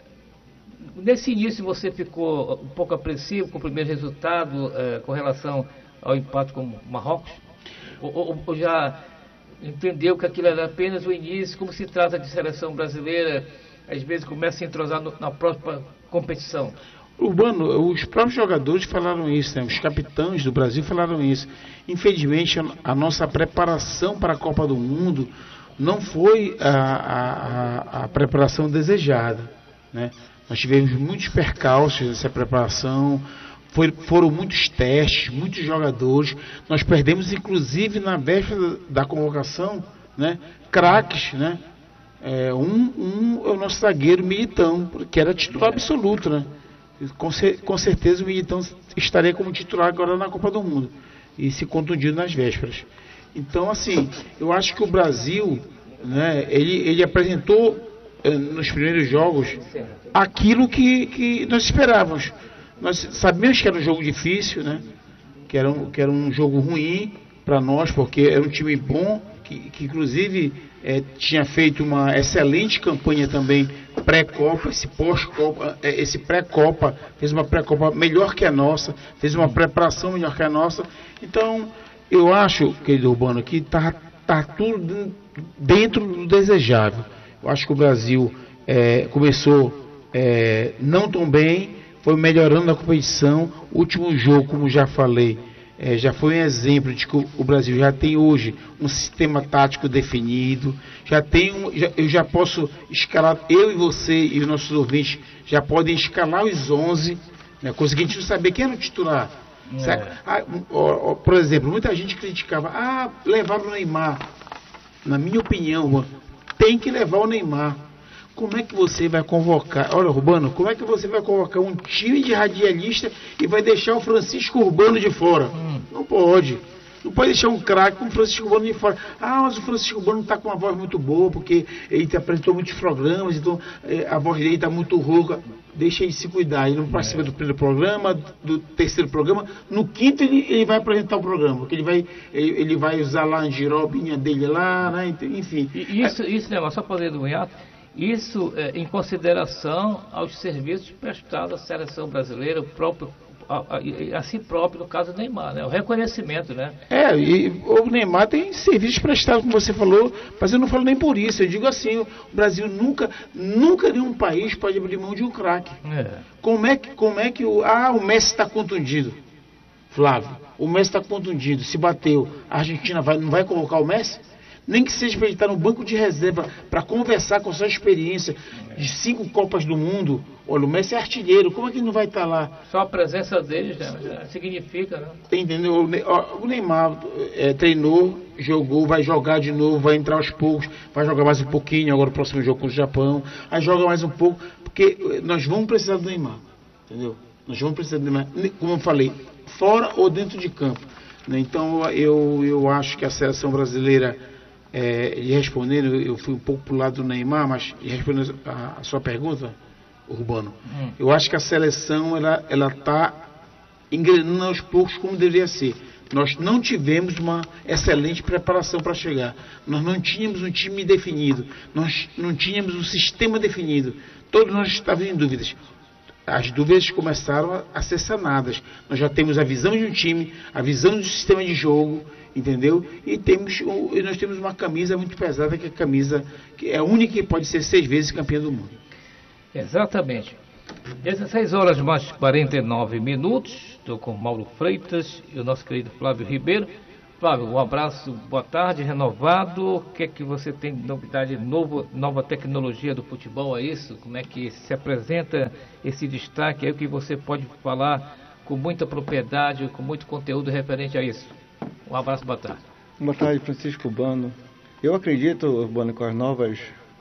Nesse início você ficou um pouco apreensivo com o primeiro resultado é, com relação ao empate com o Marrocos? Ou, ou, ou já entendeu que aquilo era apenas o início, como se trata de seleção brasileira, às vezes começa a se entrosar no, na própria competição? Urbano, os próprios jogadores falaram isso, né? Os capitães do Brasil falaram isso. Infelizmente, a, a nossa preparação para a Copa do Mundo não foi a, a, a preparação desejada, né? Nós tivemos muitos percalços nessa preparação, foi, foram muitos testes, muitos jogadores. Nós perdemos, inclusive, na véspera da convocação, né, craques, né? É, um, um é o nosso zagueiro Militão, que era titular absoluto, né? Com, com certeza o Militão estaria como titular agora na Copa do Mundo e se contundiu nas vésperas. Então, assim, eu acho que o Brasil, né, ele, ele apresentou nos primeiros jogos aquilo que, que nós esperávamos. Nós sabíamos que era um jogo difícil, né? Que era um, que era um jogo ruim para nós, porque era um time bom, que, que inclusive é, tinha feito uma excelente campanha também pré-copa, esse pós-copa, é, esse pré-copa, fez uma pré-copa melhor que a nossa, fez uma preparação melhor que a nossa. Então, eu acho, querido Urbano, que está tá tudo dentro do desejável. Eu acho que o Brasil é, começou é, não tão bem, foi melhorando a competição. O último jogo, como já falei, é, já foi um exemplo de que o, o Brasil já tem hoje um sistema tático definido, já tem um, já, eu já posso escalar, eu e você e os nossos ouvintes já podem escalar os onze, né, coisa que a gente não sabia quem era o titular. É. Ah, ó, ó, por exemplo, muita gente criticava, ah, levaram o Neymar. Na minha opinião, tem que levar o Neymar. Como é que você vai convocar, olha, Urbano, como é que você vai convocar um time de radialista e vai deixar o Francisco Urbano de fora? Hum. Não pode. Não pode deixar um craque com o Francisco Urbano de fora. Ah, mas o Francisco Urbano está com uma voz muito boa, porque ele te apresentou muitos programas, então é, a voz dele está muito rouca. Deixa ele se cuidar. Ele não participa é. do primeiro programa, do terceiro programa. No quinto ele, ele vai apresentar o programa, porque ele vai, ele, ele vai usar lá a girobinha dele lá, né? Enfim. E isso, é, isso né, só para do Unhato, isso é, em consideração aos serviços prestados à seleção brasileira, o próprio A, a, a si próprio, no caso do Neymar, né? O reconhecimento, né? É, e o Neymar tem serviços prestados, como você falou, mas eu não falo nem por isso, eu digo assim, o Brasil nunca, nunca nenhum país pode abrir mão de um craque. É. Como é que, como é que o, ah, o Messi está contundido, Flávio, o Messi está contundido, se bateu, a Argentina vai, não vai convocar o Messi? Nem que seja para ele estar no banco de reserva, para conversar com a sua experiência de cinco Copas do Mundo. Olha, o Messi é artilheiro, como é que ele não vai estar lá? Só a presença dele já, já significa, né? Entendeu? O Neymar é, treinou, jogou, vai jogar de novo, vai entrar aos poucos, vai jogar mais um pouquinho, agora o próximo jogo com o Japão, aí joga mais um pouco, porque nós vamos precisar do Neymar, entendeu? Nós vamos precisar do Neymar, como eu falei, fora ou dentro de campo. Né? Então eu, eu acho que a seleção brasileira, É, e respondendo, eu fui um pouco para o lado do Neymar, mas respondendo a, a sua pergunta, Urbano, hum. eu acho que a seleção ela ela está engrenando aos poucos como deveria ser. Nós não tivemos uma excelente preparação para chegar. Nós não tínhamos um time definido, nós não tínhamos um sistema definido. Todos nós estávamos em dúvidas. as dúvidas começaram a, a ser sanadas. Nós já temos a visão de um time, a visão do sistema de jogo, entendeu? E temos, e nós temos uma camisa muito pesada, que é a camisa que é a única que pode ser seis vezes campeã do mundo. Exatamente. dezesseis horas mais quarenta e nove minutos. Estou com Mauro Freitas e o nosso querido Flávio Ribeiro. Flávio, um abraço, boa tarde, renovado. O que é que você tem de novidade, novo, nova tecnologia do futebol, é isso? Como é que se apresenta esse destaque aí, o que você pode falar com muita propriedade, com muito conteúdo referente a isso? Um abraço, boa tarde. Boa tarde, Francisco Urbano. Eu acredito, Urbano, com as novas,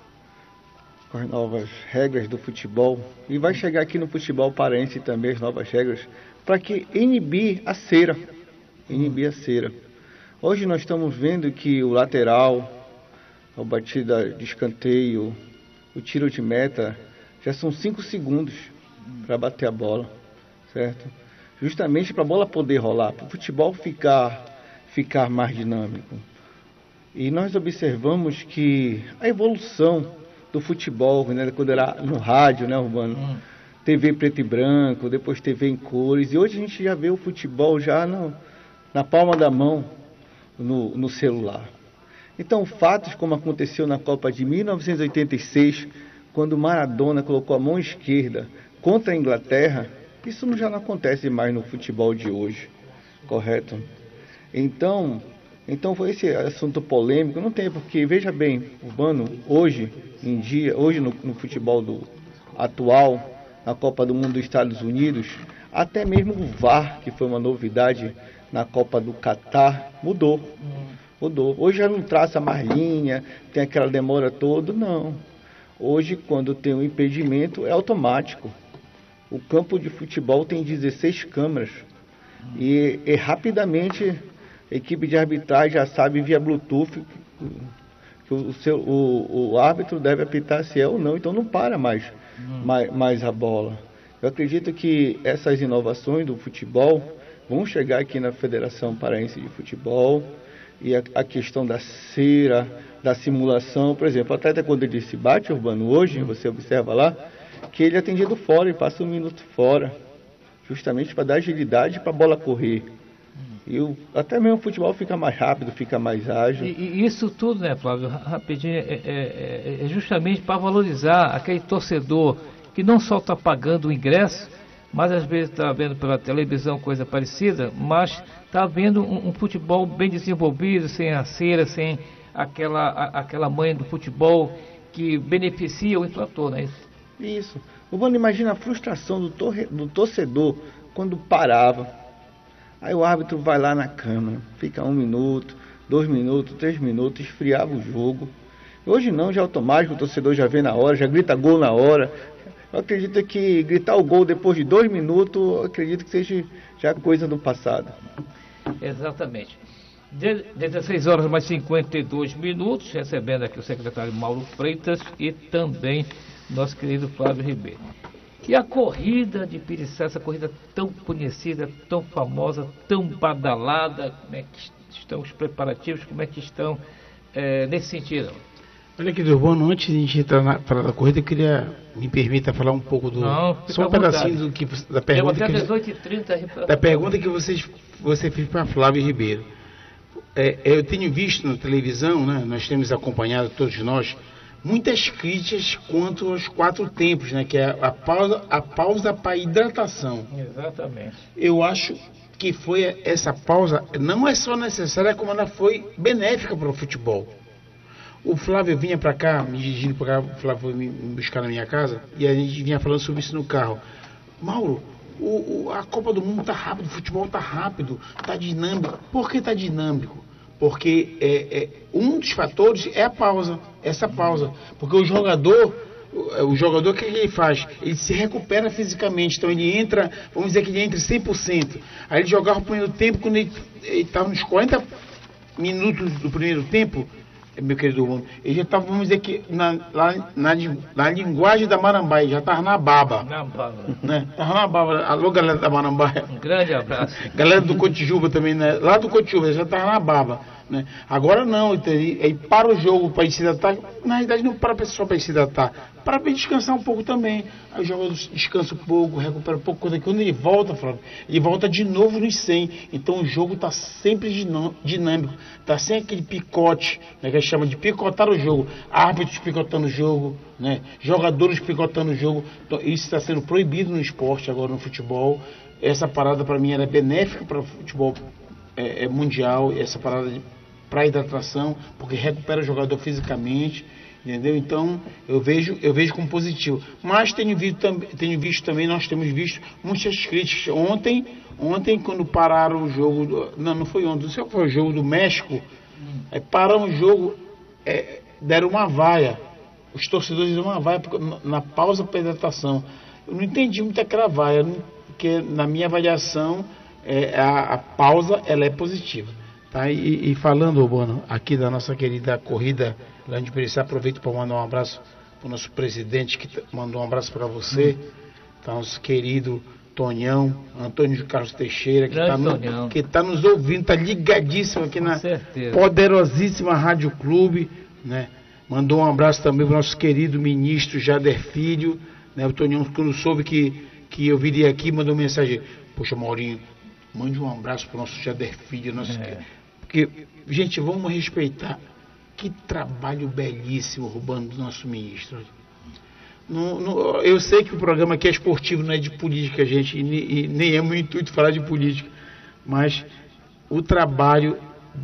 com as novas regras do futebol, e vai chegar aqui no futebol paraense também as novas regras, para que inibir a cera, inibir a cera. Hoje nós estamos vendo que o lateral, a batida de escanteio, o tiro de meta, já são cinco segundos para bater a bola, certo? Justamente para a bola poder rolar, para o futebol ficar, ficar mais dinâmico. E nós observamos que a evolução do futebol, né, quando era no rádio, né, Urbano? Hum. T V preto e branco, depois T V em cores, e hoje a gente já vê o futebol já no, na palma da mão, no, no celular. Então, fatos como aconteceu na Copa de mil novecentos e oitenta e seis, quando Maradona colocou a mão esquerda contra a Inglaterra, isso já não acontece mais no futebol de hoje, correto? Então, então foi esse assunto polêmico, não tem, porque, veja bem, Urbano, hoje em dia, hoje no, no futebol do, atual, na Copa do Mundo dos Estados Unidos, até mesmo o V A R, que foi uma novidade na Copa do Catar, mudou, mudou. Hoje já não traça mais linha, tem aquela demora toda, não. Hoje, quando tem um impedimento, é automático. O campo de futebol tem dezesseis câmeras e, e rapidamente a equipe de arbitragem já sabe via Bluetooth que o, seu, o, o árbitro deve apitar se é ou não, então não para mais, hum. mais, mais a bola. Eu acredito que essas inovações do futebol vão chegar aqui na Federação Paraense de Futebol, e a, a questão da cera, da simulação, por exemplo, o atleta quando ele se bate, Urbano, hoje, hum. você observa lá, que ele é atendido fora e passa um minuto fora, justamente para dar agilidade para a bola correr. E o, até mesmo o futebol fica mais rápido, fica mais ágil. E, e isso tudo, né, Flávio, rapidinho, é, é, é justamente para valorizar aquele torcedor que não só está pagando o ingresso, mas às vezes está vendo pela televisão coisa parecida, mas está vendo um, um futebol bem desenvolvido, sem a cera, sem aquela, a, aquela manha do futebol que beneficia o infrator, não é isso? Isso. Urbano, imagina a frustração do, torre, do torcedor quando parava. Aí o árbitro vai lá na câmara, fica um minuto, dois minutos, três minutos, esfriava o jogo. Hoje não, já é automático, o torcedor já vê na hora, já grita gol na hora. Eu acredito que gritar o gol depois de dois minutos, eu acredito que seja já coisa do passado. Exatamente. dezesseis horas mais cinquenta e dois minutos, recebendo aqui o secretário Mauro Freitas e também nosso querido Flávio Ribeiro. E a corrida de Piriçá, essa corrida tão conhecida, tão famosa, tão badalada, como é que estão os preparativos, como é que estão é, nesse sentido? Olha aqui, Urbano, antes de a gente entrar na falar da corrida, eu queria, me permita falar um pouco do... Não, só um pedacinho do que, da pergunta que... dezoito e trinta Da pergunta que vocês, você fez para Flávio Ribeiro. É, eu tenho visto na televisão, né, nós temos acompanhado, todos nós, muitas críticas quanto aos quatro tempos, né, que é a pausa, a pausa para hidratação. Exatamente. Eu acho que foi essa pausa, não é só necessária, como ela foi benéfica para o futebol. O Flávio vinha para cá, me dirigindo para cá, o Flávio foi me buscar na minha casa, e a gente vinha falando sobre isso no carro. Mauro, o, o, a Copa do Mundo está rápido, o futebol está rápido, está dinâmico. Por que está dinâmico? Porque é, é, um dos fatores é a pausa, essa pausa. Porque o jogador, o, o jogador, o que ele faz? Ele se recupera fisicamente, então ele entra, vamos dizer que ele entra cem por cento. Aí ele jogava o primeiro tempo, quando ele estava nos quarenta minutos do primeiro tempo, meu querido Bruno, ele já estava, vamos dizer que, na, lá, na, na linguagem da Marambaia, já estava na baba. Na baba. Né? Estava na baba. Alô, galera da Marambaia. Um grande abraço. Galera do Cotijuba também, né? Lá do Cotijuba, já estava na baba. né? Agora não, ele para o jogo para se hidratar, na realidade não para só para se hidratar, para descansar um pouco também. Aí o jogador descansa um pouco, recupera um pouco, quando ele volta, Flávio, ele volta de novo nos cem. Então o jogo está sempre dinâmico, está sem aquele picote, né, que a gente chama de picotar o jogo, árbitros picotando o jogo, né, jogadores picotando o jogo. Então, isso está sendo proibido no esporte agora, no futebol. Essa parada para mim era benéfica para o futebol é, é mundial, essa parada para hidratação, porque recupera o jogador fisicamente, entendeu? Então eu vejo, eu vejo como positivo. Mas tenho visto, tenho visto também, nós temos visto muitas críticas. Ontem, ontem quando pararam o jogo, do, não, não foi ontem, não sei qual foi o jogo do México, é, pararam o jogo, é, deram uma vaia. Os torcedores deram uma vaia na pausa para hidratação. Eu não entendi muito aquela vaia, porque na minha avaliação é, a, a pausa ela é positiva. Tá? E, e falando, Bono, aqui da nossa querida corrida lá de Perissá, aproveito para mandar um abraço para o nosso presidente, que mandou um abraço para você, hum. tá, nosso querido Tonhão, Antônio de Carlos Teixeira, que está no, que tá nos ouvindo, está ligadíssimo aqui Com na certeza. Poderosíssima Rádio Clube, né? Mandou um abraço também para o nosso querido ministro Jader Filho, né? O Tonhão, quando soube que, que eu viria aqui, mandou mensagem: poxa, Maurinho, mande um abraço para o nosso Jader Filho, nosso é. Porque, gente, vamos respeitar. Que trabalho belíssimo, Rubano, do nosso ministro. No, no, eu sei que o programa aqui é esportivo, não é de política, gente, e, e nem é meu intuito falar de política, mas o trabalho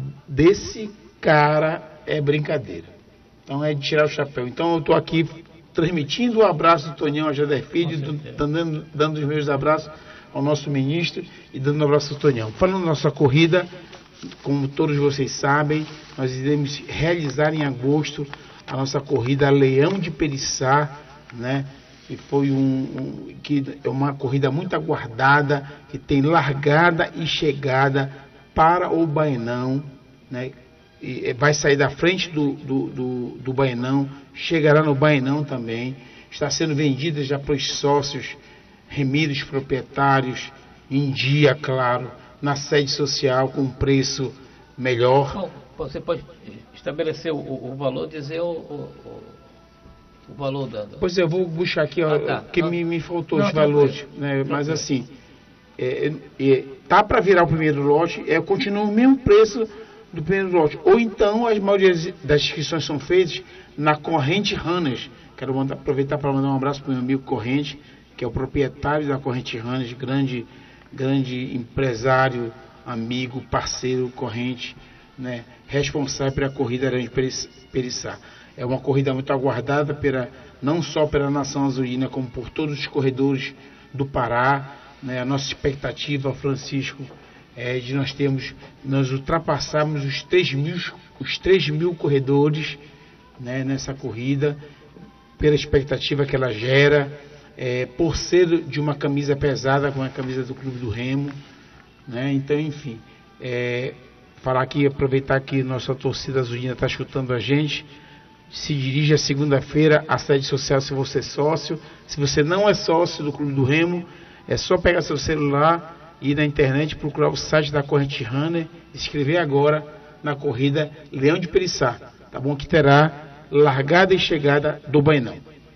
desse cara é brincadeira. Então é de tirar o chapéu. Então eu estou aqui transmitindo o abraço do Tonhão a Jader Filho, dando, dando os meus abraços ao nosso ministro e dando um abraço ao Tonhão. Falando da nossa corrida, como todos vocês sabem, nós iremos realizar em agosto a nossa corrida Leão de Perissá, né? E foi um, um, que é uma corrida muito aguardada, que tem largada e chegada para o Baenão, né? E vai sair da frente do, do, do, do Baenão, chegará no Baenão também, está sendo vendida já para os sócios, remidos proprietários, em dia, claro, na sede social, com um preço melhor. Bom, você pode estabelecer o, o valor, dizer o, o, o valor da... Pois é, eu vou buscar aqui, ó, ah, tá. que me, me faltou não, os valores, não, né? Mas não, assim, é, é, tá para virar o primeiro lote, é, continua o mesmo preço do primeiro lote. Ou então, as maioria das inscrições são feitas na Corrente Runners. Quero mandar, aproveitar para mandar um abraço para o meu amigo Corrente, que é o proprietário da Corrente Runners, grande... grande empresário, amigo, parceiro, corrente, né, responsável pela corrida de Perissá. É uma corrida muito aguardada, pela, não só pela nação azulina, como por todos os corredores do Pará, né. A nossa expectativa, Francisco, é de nós termos, nós ultrapassarmos os três mil, os três mil corredores, né, nessa corrida, pela expectativa que ela gera. É, por ser de uma camisa pesada, com a camisa do Clube do Remo, né? Então, enfim, é, falar aqui, aproveitar que nossa torcida azulina está escutando a gente, se dirige a segunda-feira à sede social se você é sócio. Se você não é sócio do Clube do Remo, é só pegar seu celular, ir na internet, procurar o site da Corrente Runner, escrever agora na corrida Leão de Perissá, tá bom? Que terá largada e chegada do Baenão.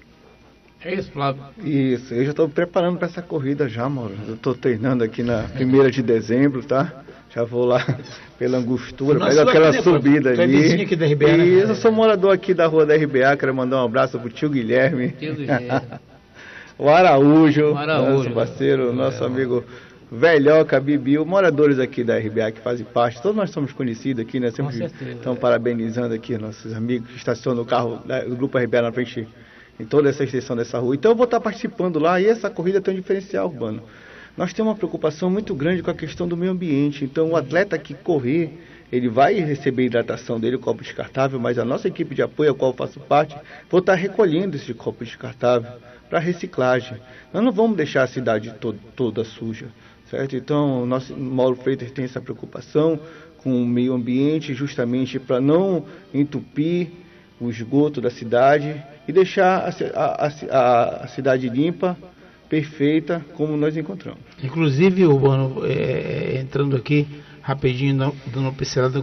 É isso, Flávio. Isso, eu já estou preparando para essa corrida já, Mauro. Eu estou treinando aqui na primeira de dezembro, tá? Já vou lá pela Angostura, faz aquela aqui, né, subida ali. Aqui da R B A, né? Isso, eu sou morador aqui da rua da R B A, quero mandar um abraço pro tio Guilherme. Tio Guilherme. O Araújo, o Araújo, nosso parceiro, né? Nosso é, amigo Velhoca, Bibiu, moradores aqui da R B A que fazem parte. Todos nós somos conhecidos aqui, né? Sempre estão é. parabenizando aqui nossos amigos que estacionam o carro do Grupo R B A na frente em toda essa extensão dessa rua. Então eu vou estar participando lá e essa corrida tem um diferencial, Urbano. Nós temos uma preocupação muito grande com a questão do meio ambiente. Então o atleta que correr, ele vai receber a hidratação dele, o copo descartável, mas a nossa equipe de apoio, a qual eu faço parte, vou estar recolhendo esse copo descartável para reciclagem. Nós não vamos deixar a cidade to- toda suja, certo? Então o nosso Mauro Freitas tem essa preocupação com o meio ambiente, justamente para não entupir o esgoto da cidade e deixar a, a, a, a cidade limpa, perfeita, como nós encontramos. Inclusive, Urbano, é, entrando aqui rapidinho, dando uma pincelada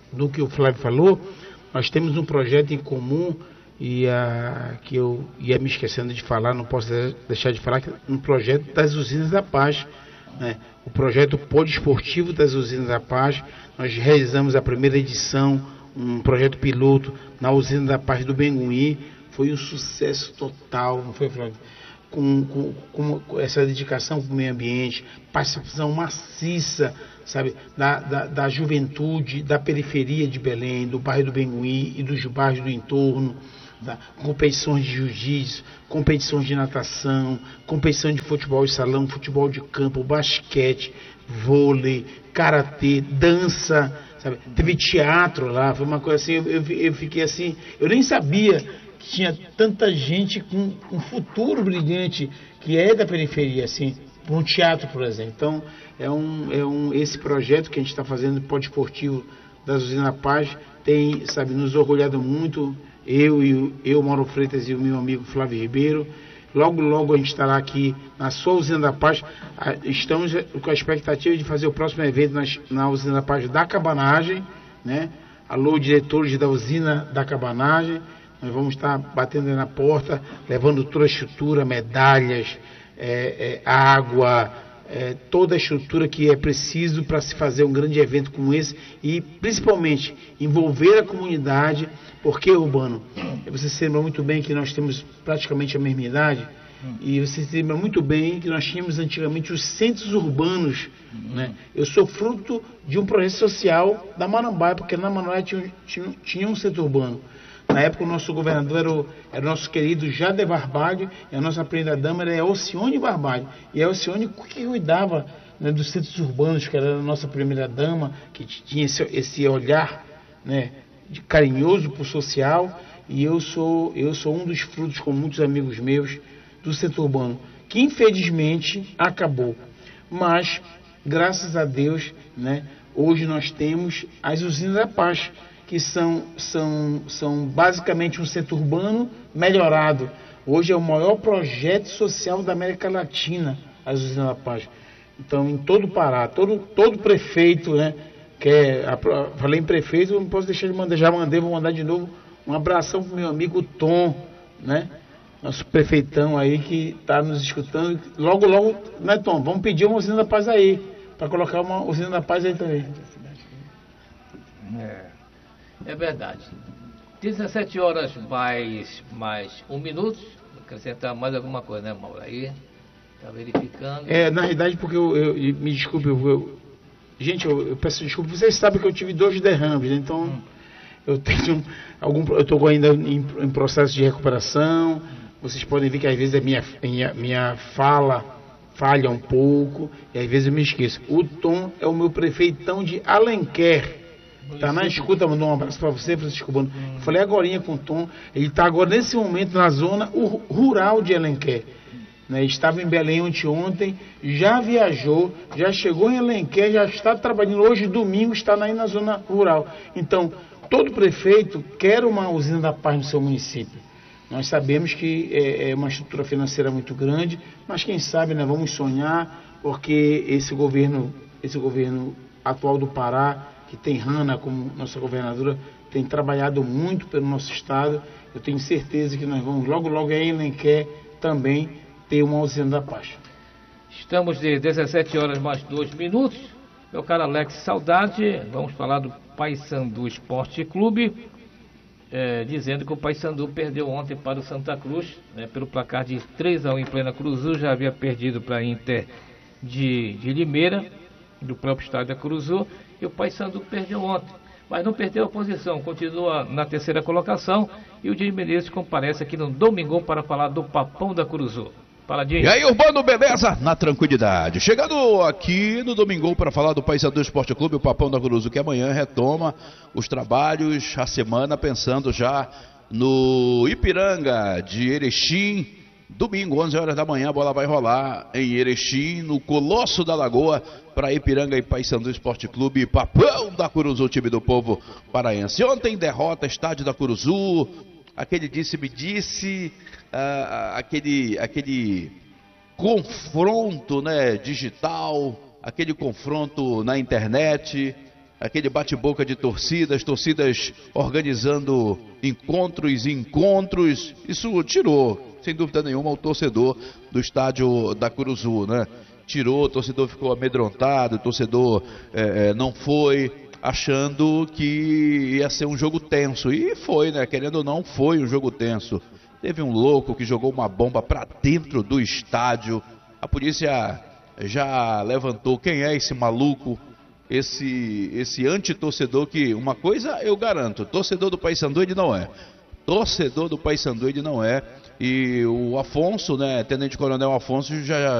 do que o Flávio falou, nós temos um projeto em comum e a, que eu ia me esquecendo de falar, não posso deixar de falar, que um projeto das Usinas da Paz, né? O projeto poliesportivo das Usinas da Paz. Nós realizamos a primeira edição, um projeto piloto na Usina da Paz do Bengui, foi um sucesso total, não foi, Flávio? Com, com, com essa dedicação para o meio ambiente, participação maciça, sabe, da, da, da juventude, da periferia de Belém, do bairro do Bengui e dos bairros do entorno, tá? Competições de jiu-jitsu, competições de natação, competição de futebol de salão, futebol de campo, basquete, vôlei, karatê, dança, sabe? Teve teatro lá, foi uma coisa assim, eu, eu, eu fiquei assim, eu nem sabia que tinha tanta gente com um futuro brilhante, que é da periferia, assim, para um teatro, por exemplo. Então, é um, é um, esse projeto que a gente está fazendo, poliesportivo das Usinas da Paz, tem, sabe, nos orgulhado muito, eu, e eu, Mauro Freitas e o meu amigo Flávio Ribeiro. Logo, logo a gente estará aqui na sua Usina da Paz. Estamos com a expectativa de fazer o próximo evento na, na Usina da Paz da Cabanagem, né? Alô, diretores da Usina da Cabanagem. Nós vamos estar batendo na porta, levando toda a estrutura, medalhas, é, é, água, é, toda a estrutura que é preciso para se fazer um grande evento como esse e, principalmente, envolver a comunidade, porque, Urbano, você se lembra muito bem que nós temos praticamente a mesma idade, e você se lembra muito bem que nós tínhamos antigamente os centros urbanos, né? Eu sou fruto de um projeto social da Marambaia, porque na Marambaia tinha, tinha, tinha um centro urbano. Na época o nosso governador era o, era o nosso querido Jader Barbalho, e a nossa primeira-dama era a Alcione Barbalho. E a Alcione que cuidava, né, dos centros urbanos, que era a nossa primeira-dama, que tinha esse, esse olhar, né, de carinhoso para o social, e eu sou, eu sou um dos frutos, com muitos amigos meus, do centro urbano, que infelizmente acabou. Mas, graças a Deus, né, hoje nós temos as Usinas da Paz, que são, são, são basicamente um centro urbano melhorado. Hoje é o maior projeto social da América Latina, as Usinas da Paz. Então, em todo o Pará, todo, todo prefeito, né, quer, falei em prefeito, eu não posso deixar de mandar, já mandei, vou mandar de novo um abração para o meu amigo Tom, né, nosso prefeitão aí que está nos escutando. Logo, logo, né, Tom, vamos pedir uma Usina da Paz aí, para colocar uma Usina da Paz aí também. É. É verdade. dezessete horas mais, mais um minuto. Acrescentar mais alguma coisa, né, Mauro? Aí, tá verificando. É, na realidade, porque eu, eu me desculpe, eu, eu, gente, eu, eu peço desculpa. Vocês sabem que eu tive dois derrames, né? Então hum. eu tenho algum, eu estou ainda em, em processo de recuperação. Vocês podem ver que às vezes a minha, minha, minha fala falha um pouco e às vezes eu me esqueço. O Tom é o meu prefeitão de Alenquer. Tá na escuta, mandou um abraço para você, Francisco Bano. Hum. Falei agorinha com o Tom. Ele está agora nesse momento na zona rural de Alenquer. Né? Estava em Belém ontem, já viajou, já chegou em Alenquer, já está trabalhando. Hoje, domingo, está aí na zona rural. Então, todo prefeito quer uma Usina da Paz no seu município. Nós sabemos que é, é uma estrutura financeira muito grande, mas quem sabe, né, vamos sonhar, porque esse governo, esse governo atual do Pará, que tem Hanna como nossa governadora, tem trabalhado muito pelo nosso estado. Eu tenho certeza que nós vamos logo, logo em Alenquer também ter uma Usina da Paz. Estamos de dezessete horas mais dois minutos. Meu caro Alex, saudade. Vamos falar do Paysandu Esporte Clube, é, dizendo que o Paysandu perdeu ontem para o Santa Cruz, né, pelo placar de três a um em plena Curuzu. Já havia perdido para a Inter de, de Limeira, do próprio estádio da Curuzu. E o Paysandu perdeu ontem, mas não perdeu a posição, continua na terceira colocação. E o Dinho Menezes comparece aqui no Domingão para falar do Papão da Curuzu. Fala, Dinho. E aí, Urbano, beleza? Na tranquilidade. Chegando aqui no Domingão para falar do Paysandu Esporte Clube, o Papão da Curuzu, que amanhã retoma os trabalhos, a semana, pensando já no Ipiranga de Erechim. Domingo, onze horas da manhã, a bola vai rolar em Erechim, no Colosso da Lagoa, para Ipiranga e Paysandu Esporte Clube, Papão da Curuzu, time do povo paraense. Ontem, derrota, estádio da Curuzu, aquele disse-me-disse, uh, aquele, aquele confronto, né, digital, aquele confronto na internet, aquele bate-boca de torcidas, torcidas organizando encontros e encontros. Isso tirou, sem dúvida nenhuma, o torcedor do estádio da Curuzu, né? Tirou, o torcedor ficou amedrontado, o torcedor é, é, não foi, achando que ia ser um jogo tenso. E foi, né? Querendo ou não, foi um jogo tenso. Teve um louco que jogou uma bomba para dentro do estádio. A polícia já levantou quem é esse maluco, esse, esse anti-torcedor que, uma coisa eu garanto, torcedor do Paysandu ele não é. Torcedor do Paysandu ele não é. E o Afonso, né, Tenente Coronel Afonso já